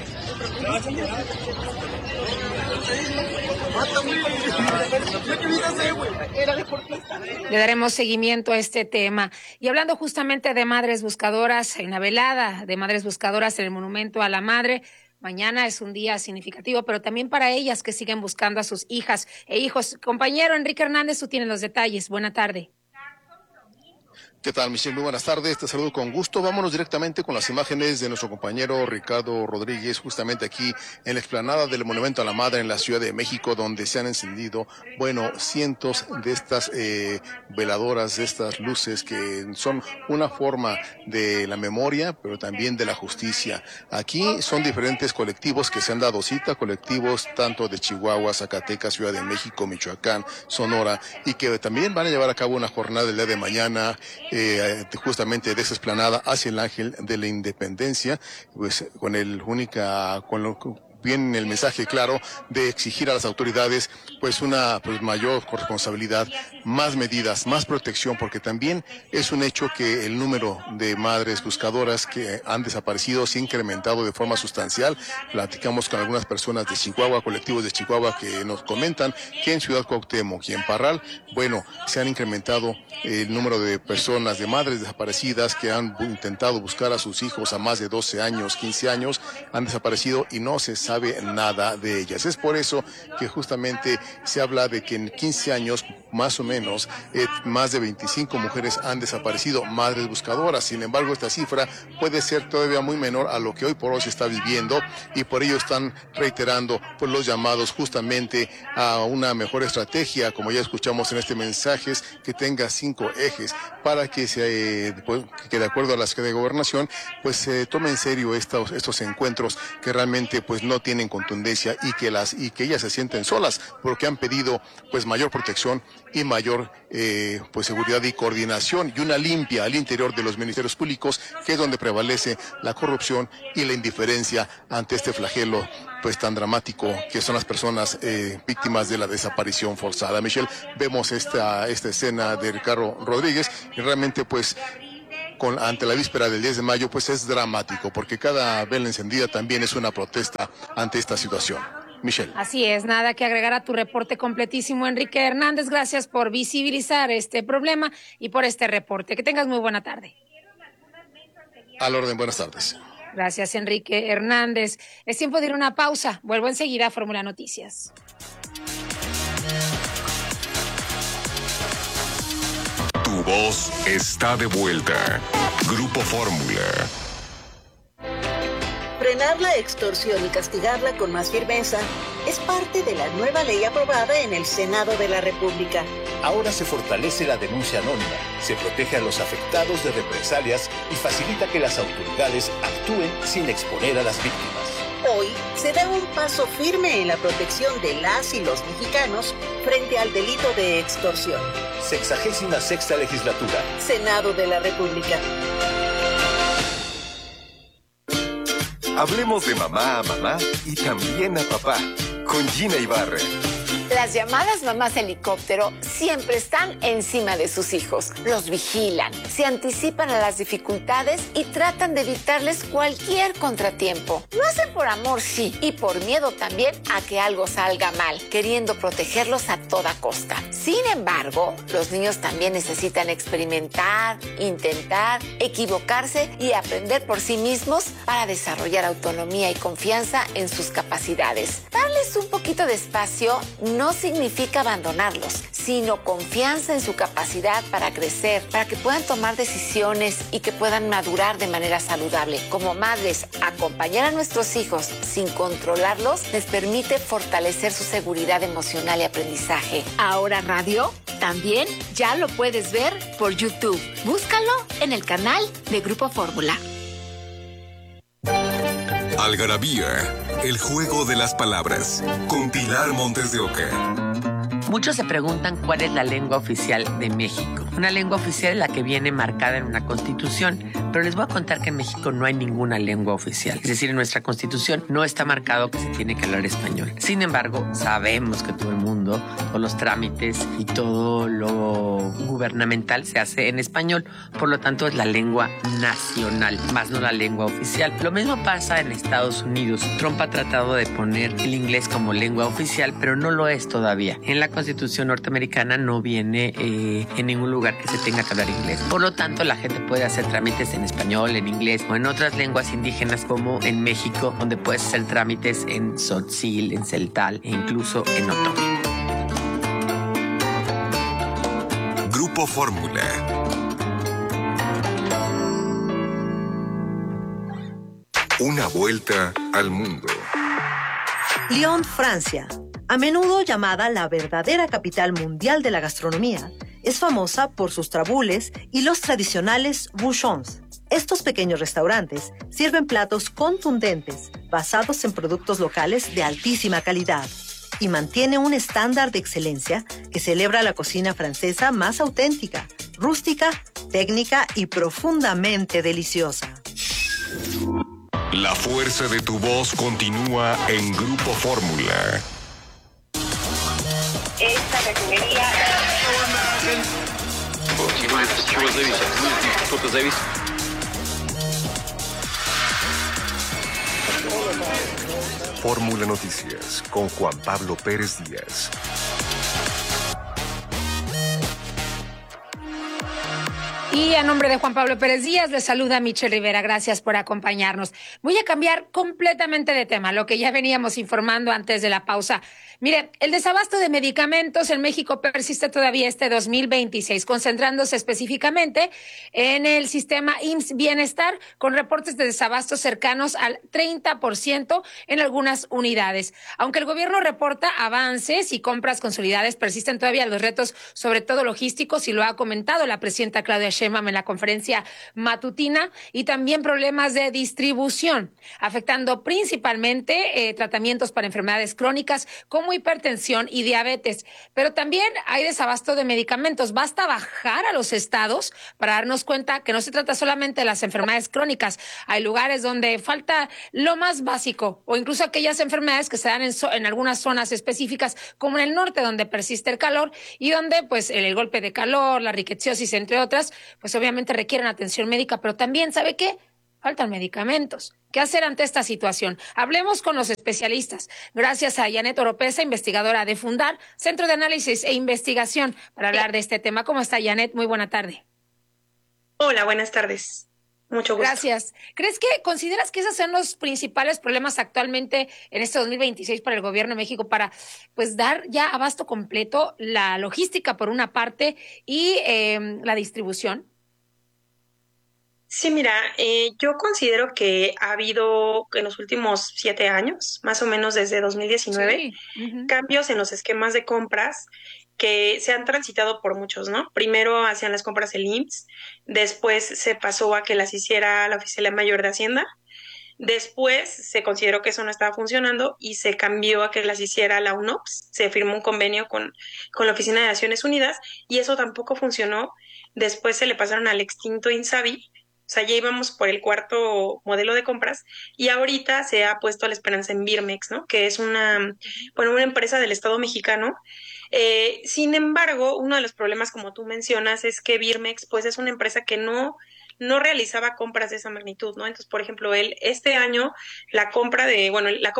[SPEAKER 2] Le daremos seguimiento a este tema. Y hablando justamente de madres buscadoras, en la velada de madres buscadoras en el Monumento a la Madre, mañana es un día significativo, pero también para ellas que siguen buscando a sus hijas e hijos. Compañero Enrique Hernández, tú tienes los detalles. Buena tarde.
[SPEAKER 18] ¿Qué tal, Michelle? Muy buenas tardes, te saludo con gusto. Vámonos directamente con las imágenes de nuestro compañero Ricardo Rodríguez, justamente aquí en la explanada del Monumento a la Madre en la Ciudad de México, donde se han encendido, cientos de estas veladoras, de estas luces que son una forma de la memoria, pero también de la justicia. Aquí son diferentes colectivos que se han dado cita, colectivos tanto de Chihuahua, Zacatecas, Ciudad de México, Michoacán, Sonora, y que también van a llevar a cabo una jornada el día de mañana, justamente de esa explanada hacia el Ángel de la Independencia, pues con bien el mensaje claro de exigir a las autoridades una mayor responsabilidad, más medidas, más protección, porque también es un hecho que el número de madres buscadoras que han desaparecido se ha incrementado de forma sustancial. Platicamos con algunas personas de Chihuahua, colectivos de Chihuahua, que nos comentan que en Ciudad Cuauhtémoc y en Parral, se han incrementado el número de personas, de madres desaparecidas que han intentado buscar a sus hijos a más de 12 años, 15 años, han desaparecido y no se sabe sabe nada de ellas. Es por eso que justamente se habla de que en 15 años, más o menos, más de 25 mujeres han desaparecido, madres buscadoras. Sin embargo, esta cifra puede ser todavía muy menor a lo que hoy por hoy se está viviendo, y por ello están reiterando pues los llamados justamente a una mejor estrategia, como ya escuchamos en este mensaje, que tenga 5 ejes para que que de acuerdo a la Secretaría de Gobernación pues se tome en serio estos encuentros que realmente pues no tienen contundencia, y que ellas se sienten solas porque han pedido pues mayor protección y mayor pues seguridad y coordinación, y una limpia al interior de los ministerios públicos, que es donde prevalece la corrupción y la indiferencia ante este flagelo pues tan dramático que son las personas víctimas de la desaparición forzada. Michelle, vemos esta escena de Ricardo Rodríguez, y realmente pues ante la víspera del 10 de mayo pues es dramático, porque cada vela encendida también es una protesta ante esta situación. Michelle.
[SPEAKER 2] Así es, nada que agregar a tu reporte completísimo, Enrique Hernández. Gracias por visibilizar este problema y por este reporte. Que tengas muy buena tarde.
[SPEAKER 18] Al orden, buenas tardes.
[SPEAKER 2] Gracias, Enrique Hernández. Es tiempo de ir a una pausa. Vuelvo enseguida a Fórmula Noticias.
[SPEAKER 19] Tu voz está de vuelta. Grupo Fórmula.
[SPEAKER 20] Frenar la extorsión y castigarla con más firmeza es parte de la nueva ley aprobada en el Senado de la República.
[SPEAKER 11] Ahora se fortalece la denuncia anónima, se protege a los afectados de represalias y facilita que las autoridades actúen sin exponer a las víctimas.
[SPEAKER 20] Hoy se da un paso firme en la protección de las y los mexicanos frente al delito de extorsión.
[SPEAKER 11] 66ª Legislatura.
[SPEAKER 20] Senado de la República.
[SPEAKER 7] Hablemos de mamá a mamá y también a papá, con Gina Ibarra.
[SPEAKER 21] Las llamadas mamás helicóptero siempre están encima de sus hijos, los vigilan, se anticipan a las dificultades y tratan de evitarles cualquier contratiempo. Lo hacen por amor, sí, y por miedo también a que algo salga mal, queriendo protegerlos a toda costa. Sin embargo, los niños también necesitan experimentar, intentar, equivocarse y aprender por sí mismos para desarrollar autonomía y confianza en sus capacidades. Darles un poquito de espacio no significa abandonarlos, sino confianza en su capacidad para crecer, para que puedan tomar decisiones y que puedan madurar de manera saludable. Como madres, acompañar a nuestros hijos sin controlarlos les permite fortalecer su seguridad emocional y aprendizaje. Ahora Radio también ya lo puedes ver por YouTube. Búscalo en el canal de Grupo Fórmula.
[SPEAKER 19] Algarabía, el juego de las palabras, con Pilar Montes de Oca.
[SPEAKER 22] Muchos se preguntan cuál es la lengua oficial de México. Una lengua oficial es la que viene marcada en una constitución, pero les voy a contar que en México no hay ninguna lengua oficial. Es decir, en nuestra constitución no está marcado que se tiene que hablar español. Sin embargo, sabemos que todo el mundo, todos los trámites y todo lo gubernamental se hace en español. Por lo tanto, es la lengua nacional, más no la lengua oficial. Lo mismo pasa en Estados Unidos. Trump ha tratado de poner el inglés como lengua oficial, pero no lo es todavía. En la Constitución norteamericana no viene en ningún lugar que se tenga que hablar inglés. Por lo tanto, la gente puede hacer trámites en español, en inglés o en otras lenguas indígenas, como en México, donde puedes hacer trámites en tzotzil, en celtal e incluso en otomí.
[SPEAKER 19] Grupo Fórmula. Una vuelta al mundo.
[SPEAKER 23] Lyon, Francia. A menudo llamada la verdadera capital mundial de la gastronomía, es famosa por sus trabules y los tradicionales bouchons. Estos pequeños restaurantes sirven platos contundentes, basados en productos locales de altísima calidad, y mantiene un estándar de excelencia que celebra la cocina francesa más auténtica, rústica, técnica y profundamente deliciosa.
[SPEAKER 19] La fuerza de tu voz continúa en Grupo Fórmula.
[SPEAKER 9] Esta refinería...
[SPEAKER 7] Fórmula Noticias con Juan Pablo Pérez Díaz.
[SPEAKER 2] Y a nombre de Juan Pablo Pérez Díaz, les saluda Michelle Rivera. Gracias por acompañarnos. Voy a cambiar completamente de tema, lo que ya veníamos informando antes de la pausa. Mire, el desabasto de medicamentos en México persiste todavía este 2026, concentrándose específicamente en el sistema IMSS Bienestar, con reportes de desabasto cercanos al 30% en algunas unidades. Aunque el gobierno reporta avances y compras consolidadas, persisten todavía los retos, sobre todo logísticos, y lo ha comentado la presidenta Claudia Sheinbaum en la conferencia matutina, y también problemas de distribución, afectando principalmente tratamientos para enfermedades crónicas como hipertensión y diabetes. Pero también hay desabasto de medicamentos. Basta bajar a los estados para darnos cuenta que no se trata solamente de las enfermedades crónicas. Hay lugares donde falta lo más básico, o incluso aquellas enfermedades que se dan en algunas zonas específicas, como en el norte, donde persiste el calor y donde pues el golpe de calor, la riqueciosis, entre otras, pues obviamente requieren atención médica, pero también, ¿sabe qué? Faltan medicamentos. ¿Qué hacer ante esta situación? Hablemos con los especialistas. Gracias a Janet Oropesa, investigadora de Fundar, Centro de Análisis e Investigación, para hablar de este tema. ¿Cómo está, Janet? Muy buena tarde.
[SPEAKER 1] Hola, buenas tardes. Mucho gusto.
[SPEAKER 2] Gracias. ¿Consideras que esos son los principales problemas actualmente en este 2026 para el gobierno de México, para pues dar ya abasto completo, la logística por una parte y la distribución?
[SPEAKER 1] Sí, mira, yo considero que ha habido en los últimos 7 años, más o menos desde 2019, cambios en los esquemas de compras que se han transitado por muchos, ¿no? Primero hacían las compras el IMSS, después se pasó a que las hiciera la Oficialía Mayor de Hacienda, después se consideró que eso no estaba funcionando y se cambió a que las hiciera la UNOPS, se firmó un convenio con la Oficina de Naciones Unidas y eso tampoco funcionó. Después se le pasaron al extinto INSABI. O sea, ya íbamos por el cuarto modelo de compras y ahorita se ha puesto la esperanza en Birmex, ¿no? Que es una empresa del Estado mexicano. Sin embargo, uno de los problemas, como tú mencionas, es que Birmex, pues, es una empresa que no realizaba compras de esa magnitud, ¿no? Entonces, por ejemplo, este año, la compra de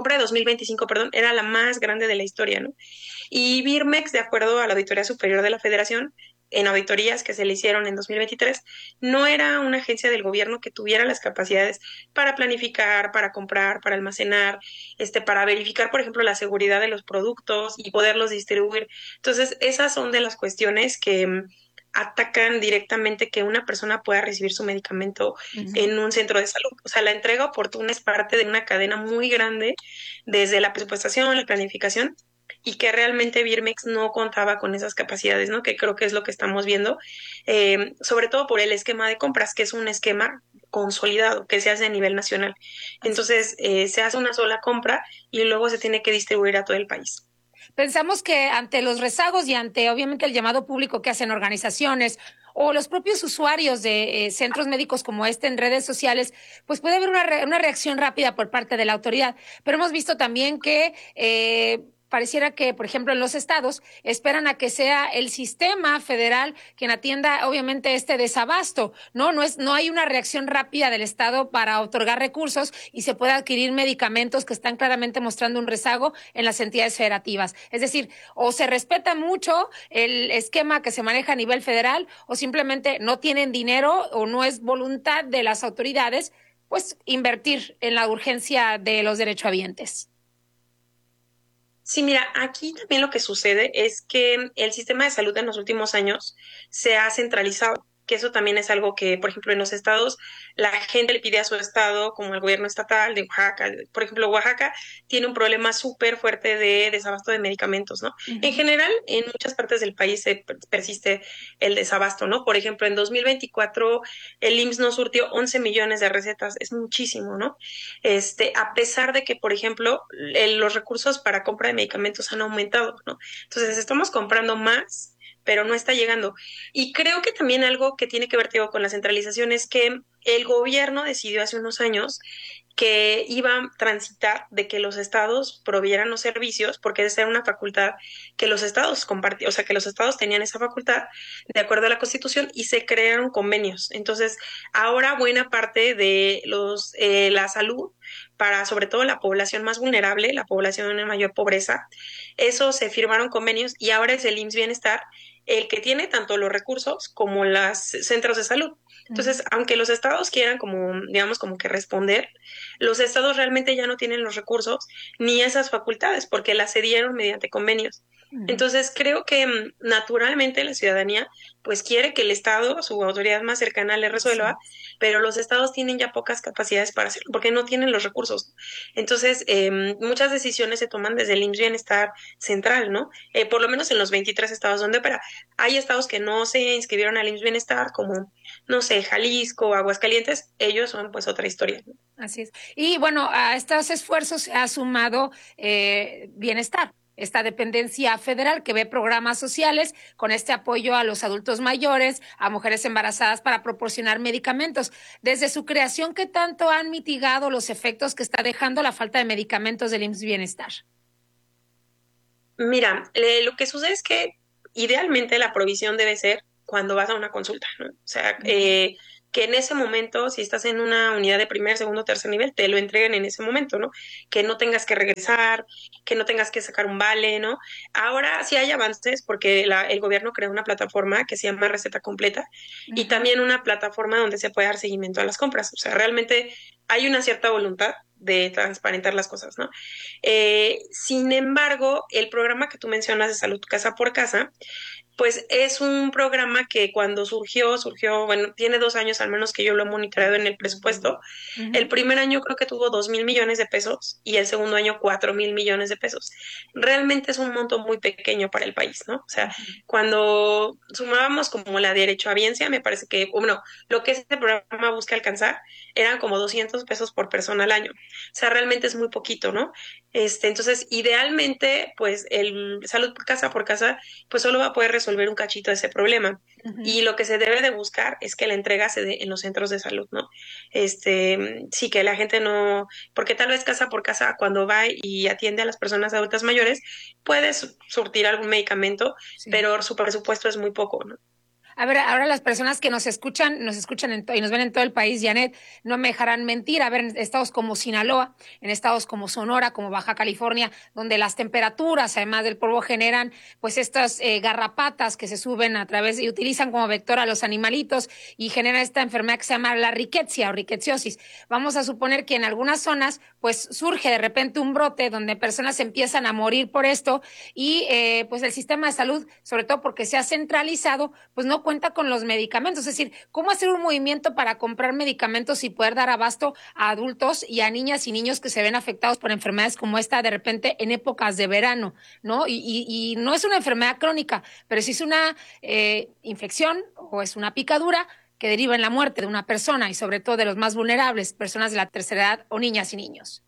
[SPEAKER 1] 2025, era la más grande de la historia, ¿no? Y Birmex, de acuerdo a la Auditoría Superior de la Federación, en auditorías que se le hicieron en 2023, no era una agencia del gobierno que tuviera las capacidades para planificar, para comprar, para almacenar, para verificar, por ejemplo, la seguridad de los productos y poderlos distribuir. Entonces, esas son de las cuestiones que atacan directamente que una persona pueda recibir su medicamento en un centro de salud. O sea, la entrega oportuna es parte de una cadena muy grande, desde la presupuestación, la planificación, y que realmente Birmex no contaba con esas capacidades, ¿no? Que creo que es lo que estamos viendo, sobre todo por el esquema de compras, que es un esquema consolidado que se hace a nivel nacional. Entonces, se hace una sola compra y luego se tiene que distribuir a todo el país.
[SPEAKER 2] Pensamos que ante los rezagos y ante, obviamente, el llamado público que hacen organizaciones o los propios usuarios de centros médicos como en redes sociales, pues puede haber una reacción rápida por parte de la autoridad. Pero hemos visto también que pareciera que, por ejemplo, en los estados esperan a que sea el sistema federal quien atienda, obviamente, este desabasto, ¿no? No hay una reacción rápida del estado para otorgar recursos y se pueda adquirir medicamentos que están claramente mostrando un rezago en las entidades federativas. Es decir, o se respeta mucho el esquema que se maneja a nivel federal, o simplemente no tienen dinero o no es voluntad de las autoridades, pues, invertir en la urgencia de los derechohabientes.
[SPEAKER 1] Sí, mira, aquí también lo que sucede es que el sistema de salud en los últimos años se ha centralizado, que eso también es algo que, por ejemplo, en los estados, la gente le pide a su estado, como el gobierno estatal de Oaxaca. Por ejemplo, Oaxaca tiene un problema súper fuerte de desabasto de medicamentos, ¿no? En general, en muchas partes del país persiste el desabasto, ¿no? Por ejemplo, en 2024 el IMSS no surtió 11 millones de recetas, es muchísimo, ¿no? A pesar de que, por ejemplo, los recursos para compra de medicamentos han aumentado, ¿no? Entonces, estamos comprando más, pero no está llegando. Y creo que también algo que tiene que ver, digo, con la centralización es que el gobierno decidió hace unos años que iba a transitar de que los estados provieran los servicios, porque esa era una facultad que los estados compartían, o sea, que los estados tenían esa facultad de acuerdo a la Constitución y se crearon convenios. Entonces, ahora buena parte de la salud para sobre todo la población más vulnerable, la población en mayor pobreza, eso se firmaron convenios y ahora es el IMSS Bienestar el que tiene tanto los recursos como los centros de salud. Entonces, aunque los estados quieran como, digamos, como que responder, los estados realmente ya no tienen los recursos ni esas facultades porque las cedieron mediante convenios. Entonces, creo que naturalmente la ciudadanía pues quiere que el Estado, su autoridad más cercana, le resuelva, pero los estados tienen ya pocas capacidades para hacerlo porque no tienen los recursos. Entonces, muchas decisiones se toman desde el IMSS Bienestar Central, ¿no? Por lo menos en los 23 estados donde opera. Hay estados que no se inscribieron al IMSS Bienestar, como, no sé, Jalisco, Aguascalientes, ellos son pues otra historia, ¿no?
[SPEAKER 2] Así es. Y bueno, a estos esfuerzos se ha sumado Bienestar, esta dependencia federal que ve programas sociales con este apoyo a los adultos mayores, a mujeres embarazadas para proporcionar medicamentos. Desde su creación, ¿qué tanto han mitigado los efectos que está dejando la falta de medicamentos del IMSS Bienestar?
[SPEAKER 1] Mira, lo que sucede es que idealmente la provisión debe ser cuando vas a una consulta, ¿no? O sea, que en ese momento, si estás en una unidad de primer, segundo, tercer nivel, te lo entreguen en ese momento, ¿no? Que no tengas que regresar, que no tengas que sacar un vale, ¿no? Ahora sí hay avances porque el gobierno creó una plataforma que se llama Receta Completa y también una plataforma donde se puede dar seguimiento a las compras. O sea, realmente hay una cierta voluntad de transparentar las cosas, ¿no? Sin embargo, el programa que tú mencionas de Salud Casa por Casa, pues es un programa que cuando surgió, bueno, tiene 2 años al menos que yo lo he monitoreado en el presupuesto. El primer año creo que tuvo 2,000 millones de pesos y el segundo año 4,000 millones de pesos. Realmente es un monto muy pequeño para el país, ¿no? O sea, cuando sumábamos como la derechohabiencia, me parece que, bueno, lo que este programa busca alcanzar eran como 200 pesos por persona al año. O sea, realmente es muy poquito, ¿no? Entonces, idealmente, pues el Salud Casa por Casa, pues solo va a poder resolver un cachito de ese problema. Y lo que se debe de buscar es que la entrega se dé en los centros de salud, ¿no? Sí, que la gente no, porque tal vez casa por casa, cuando va y atiende a las personas adultas mayores, puede surtir algún medicamento, pero su presupuesto es muy poco, ¿no?
[SPEAKER 2] A ver, ahora las personas que nos escuchan y nos ven en todo el país, Janet, no me dejarán mentir. A ver, en estados como Sinaloa, en estados como Sonora, como Baja California, donde las temperaturas, además del polvo, generan pues estas garrapatas que se suben a través y utilizan como vector a los animalitos y genera esta enfermedad que se llama la rickettsia o rickettsiosis. Vamos a suponer que en algunas zonas pues surge de repente un brote donde personas empiezan a morir por esto y pues el sistema de salud, sobre todo porque se ha centralizado, pues no cuenta con los medicamentos. Es decir, ¿cómo hacer un movimiento para comprar medicamentos y poder dar abasto a adultos y a niñas y niños que se ven afectados por enfermedades como esta de repente en épocas de verano, ¿no? Y no es una enfermedad crónica, pero sí es una infección o es una picadura que deriva en la muerte de una persona y sobre todo de los más vulnerables, personas de la tercera edad o niñas y niños.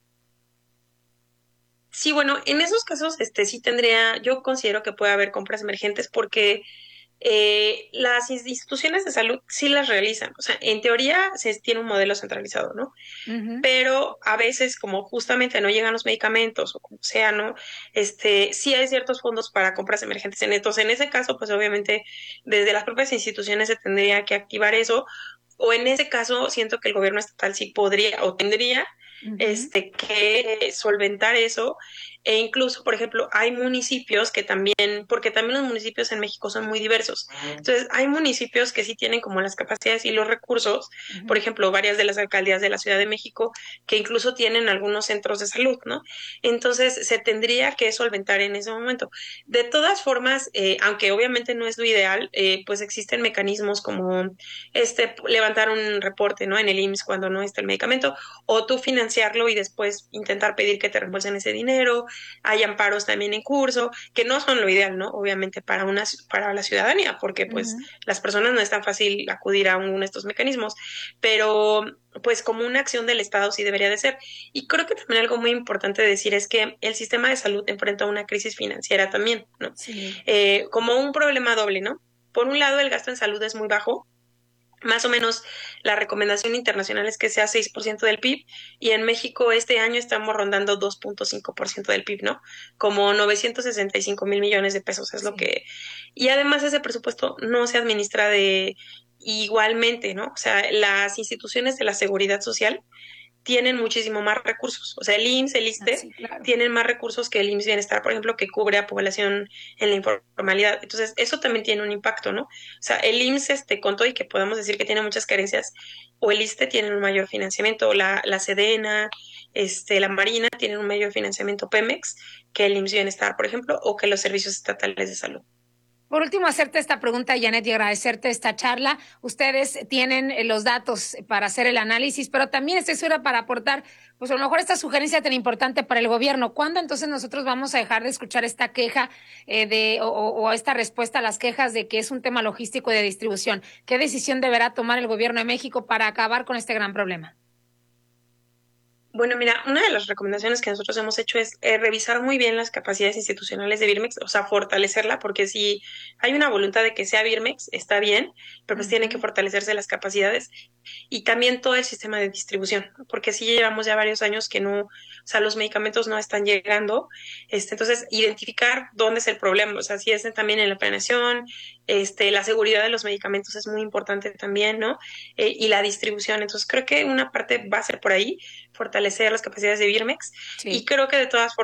[SPEAKER 1] Sí, bueno, en esos casos sí yo considero que puede haber compras emergentes porque las instituciones de salud sí las realizan, o sea, en teoría se tiene un modelo centralizado, ¿no? Pero a veces como justamente no llegan los medicamentos o como sea, ¿no? Sí hay ciertos fondos para compras emergentes. Entonces, en ese caso, pues obviamente desde las propias instituciones se tendría que activar eso, o en ese caso siento que el gobierno estatal sí podría o tendría que solventar eso. E incluso, por ejemplo, hay municipios que también, porque también los municipios en México son muy diversos. Entonces, hay municipios que sí tienen como las capacidades y los recursos, por ejemplo, varias de las alcaldías de la Ciudad de México, que incluso tienen algunos centros de salud, ¿no? Entonces, se tendría que solventar en ese momento. De todas formas, aunque obviamente no es lo ideal, pues existen mecanismos como levantar un reporte, ¿no? En el IMSS cuando no está el medicamento, o tú financiarlo y después intentar pedir que te reembolsen ese dinero. Hay amparos también en curso, que no son lo ideal, ¿no? Obviamente para la ciudadanía, porque pues las personas no es tan fácil acudir a uno de estos mecanismos, pero pues como una acción del Estado sí debería de ser. Y creo que también algo muy importante decir es que el sistema de salud enfrenta una crisis financiera también, ¿no? Sí. Como un problema doble, ¿no? Por un lado, el gasto en salud es muy bajo. Más o menos la recomendación internacional es que sea 6% del PIB y en México este año estamos rondando 2.5% del PIB, ¿no? Como 965,000 millones de pesos es lo que... Y además ese presupuesto no se administra igualmente, ¿no? O sea, las instituciones de la seguridad social tienen muchísimo más recursos. O sea, el IMSS, el ISSSTE, tienen más recursos que el IMSS Bienestar, por ejemplo, que cubre a población en la informalidad. Entonces, eso también tiene un impacto, ¿no? O sea, el IMSS, con todo y que podemos decir que tiene muchas carencias, o el ISSSTE tienen un mayor financiamiento, la Sedena, la Marina tienen un mayor financiamiento, Pemex, que el IMSS Bienestar, por ejemplo, o que los servicios estatales de salud.
[SPEAKER 2] Por último, hacerte esta pregunta, Janet, y agradecerte esta charla. Ustedes tienen los datos para hacer el análisis, pero también estoy segura para aportar, pues a lo mejor esta sugerencia tan importante para el gobierno. ¿Cuándo entonces nosotros vamos a dejar de escuchar esta queja o esta respuesta a las quejas de que es un tema logístico y de distribución? ¿Qué decisión deberá tomar el gobierno de México para acabar con este gran problema?
[SPEAKER 1] Bueno, mira, una de las recomendaciones que nosotros hemos hecho es revisar muy bien las capacidades institucionales de Birmex, o sea, fortalecerla, porque si hay una voluntad de que sea Birmex, está bien, pero pues tienen que fortalecerse las capacidades y también todo el sistema de distribución, porque sí llevamos ya varios años que no, o sea, los medicamentos no están llegando, entonces identificar dónde es el problema, o sea, si es también en la planeación, la seguridad de los medicamentos es muy importante también, ¿no? Y la distribución, entonces creo que una parte va a ser por ahí, fortalecer las capacidades de Birmex, y creo que de todas formas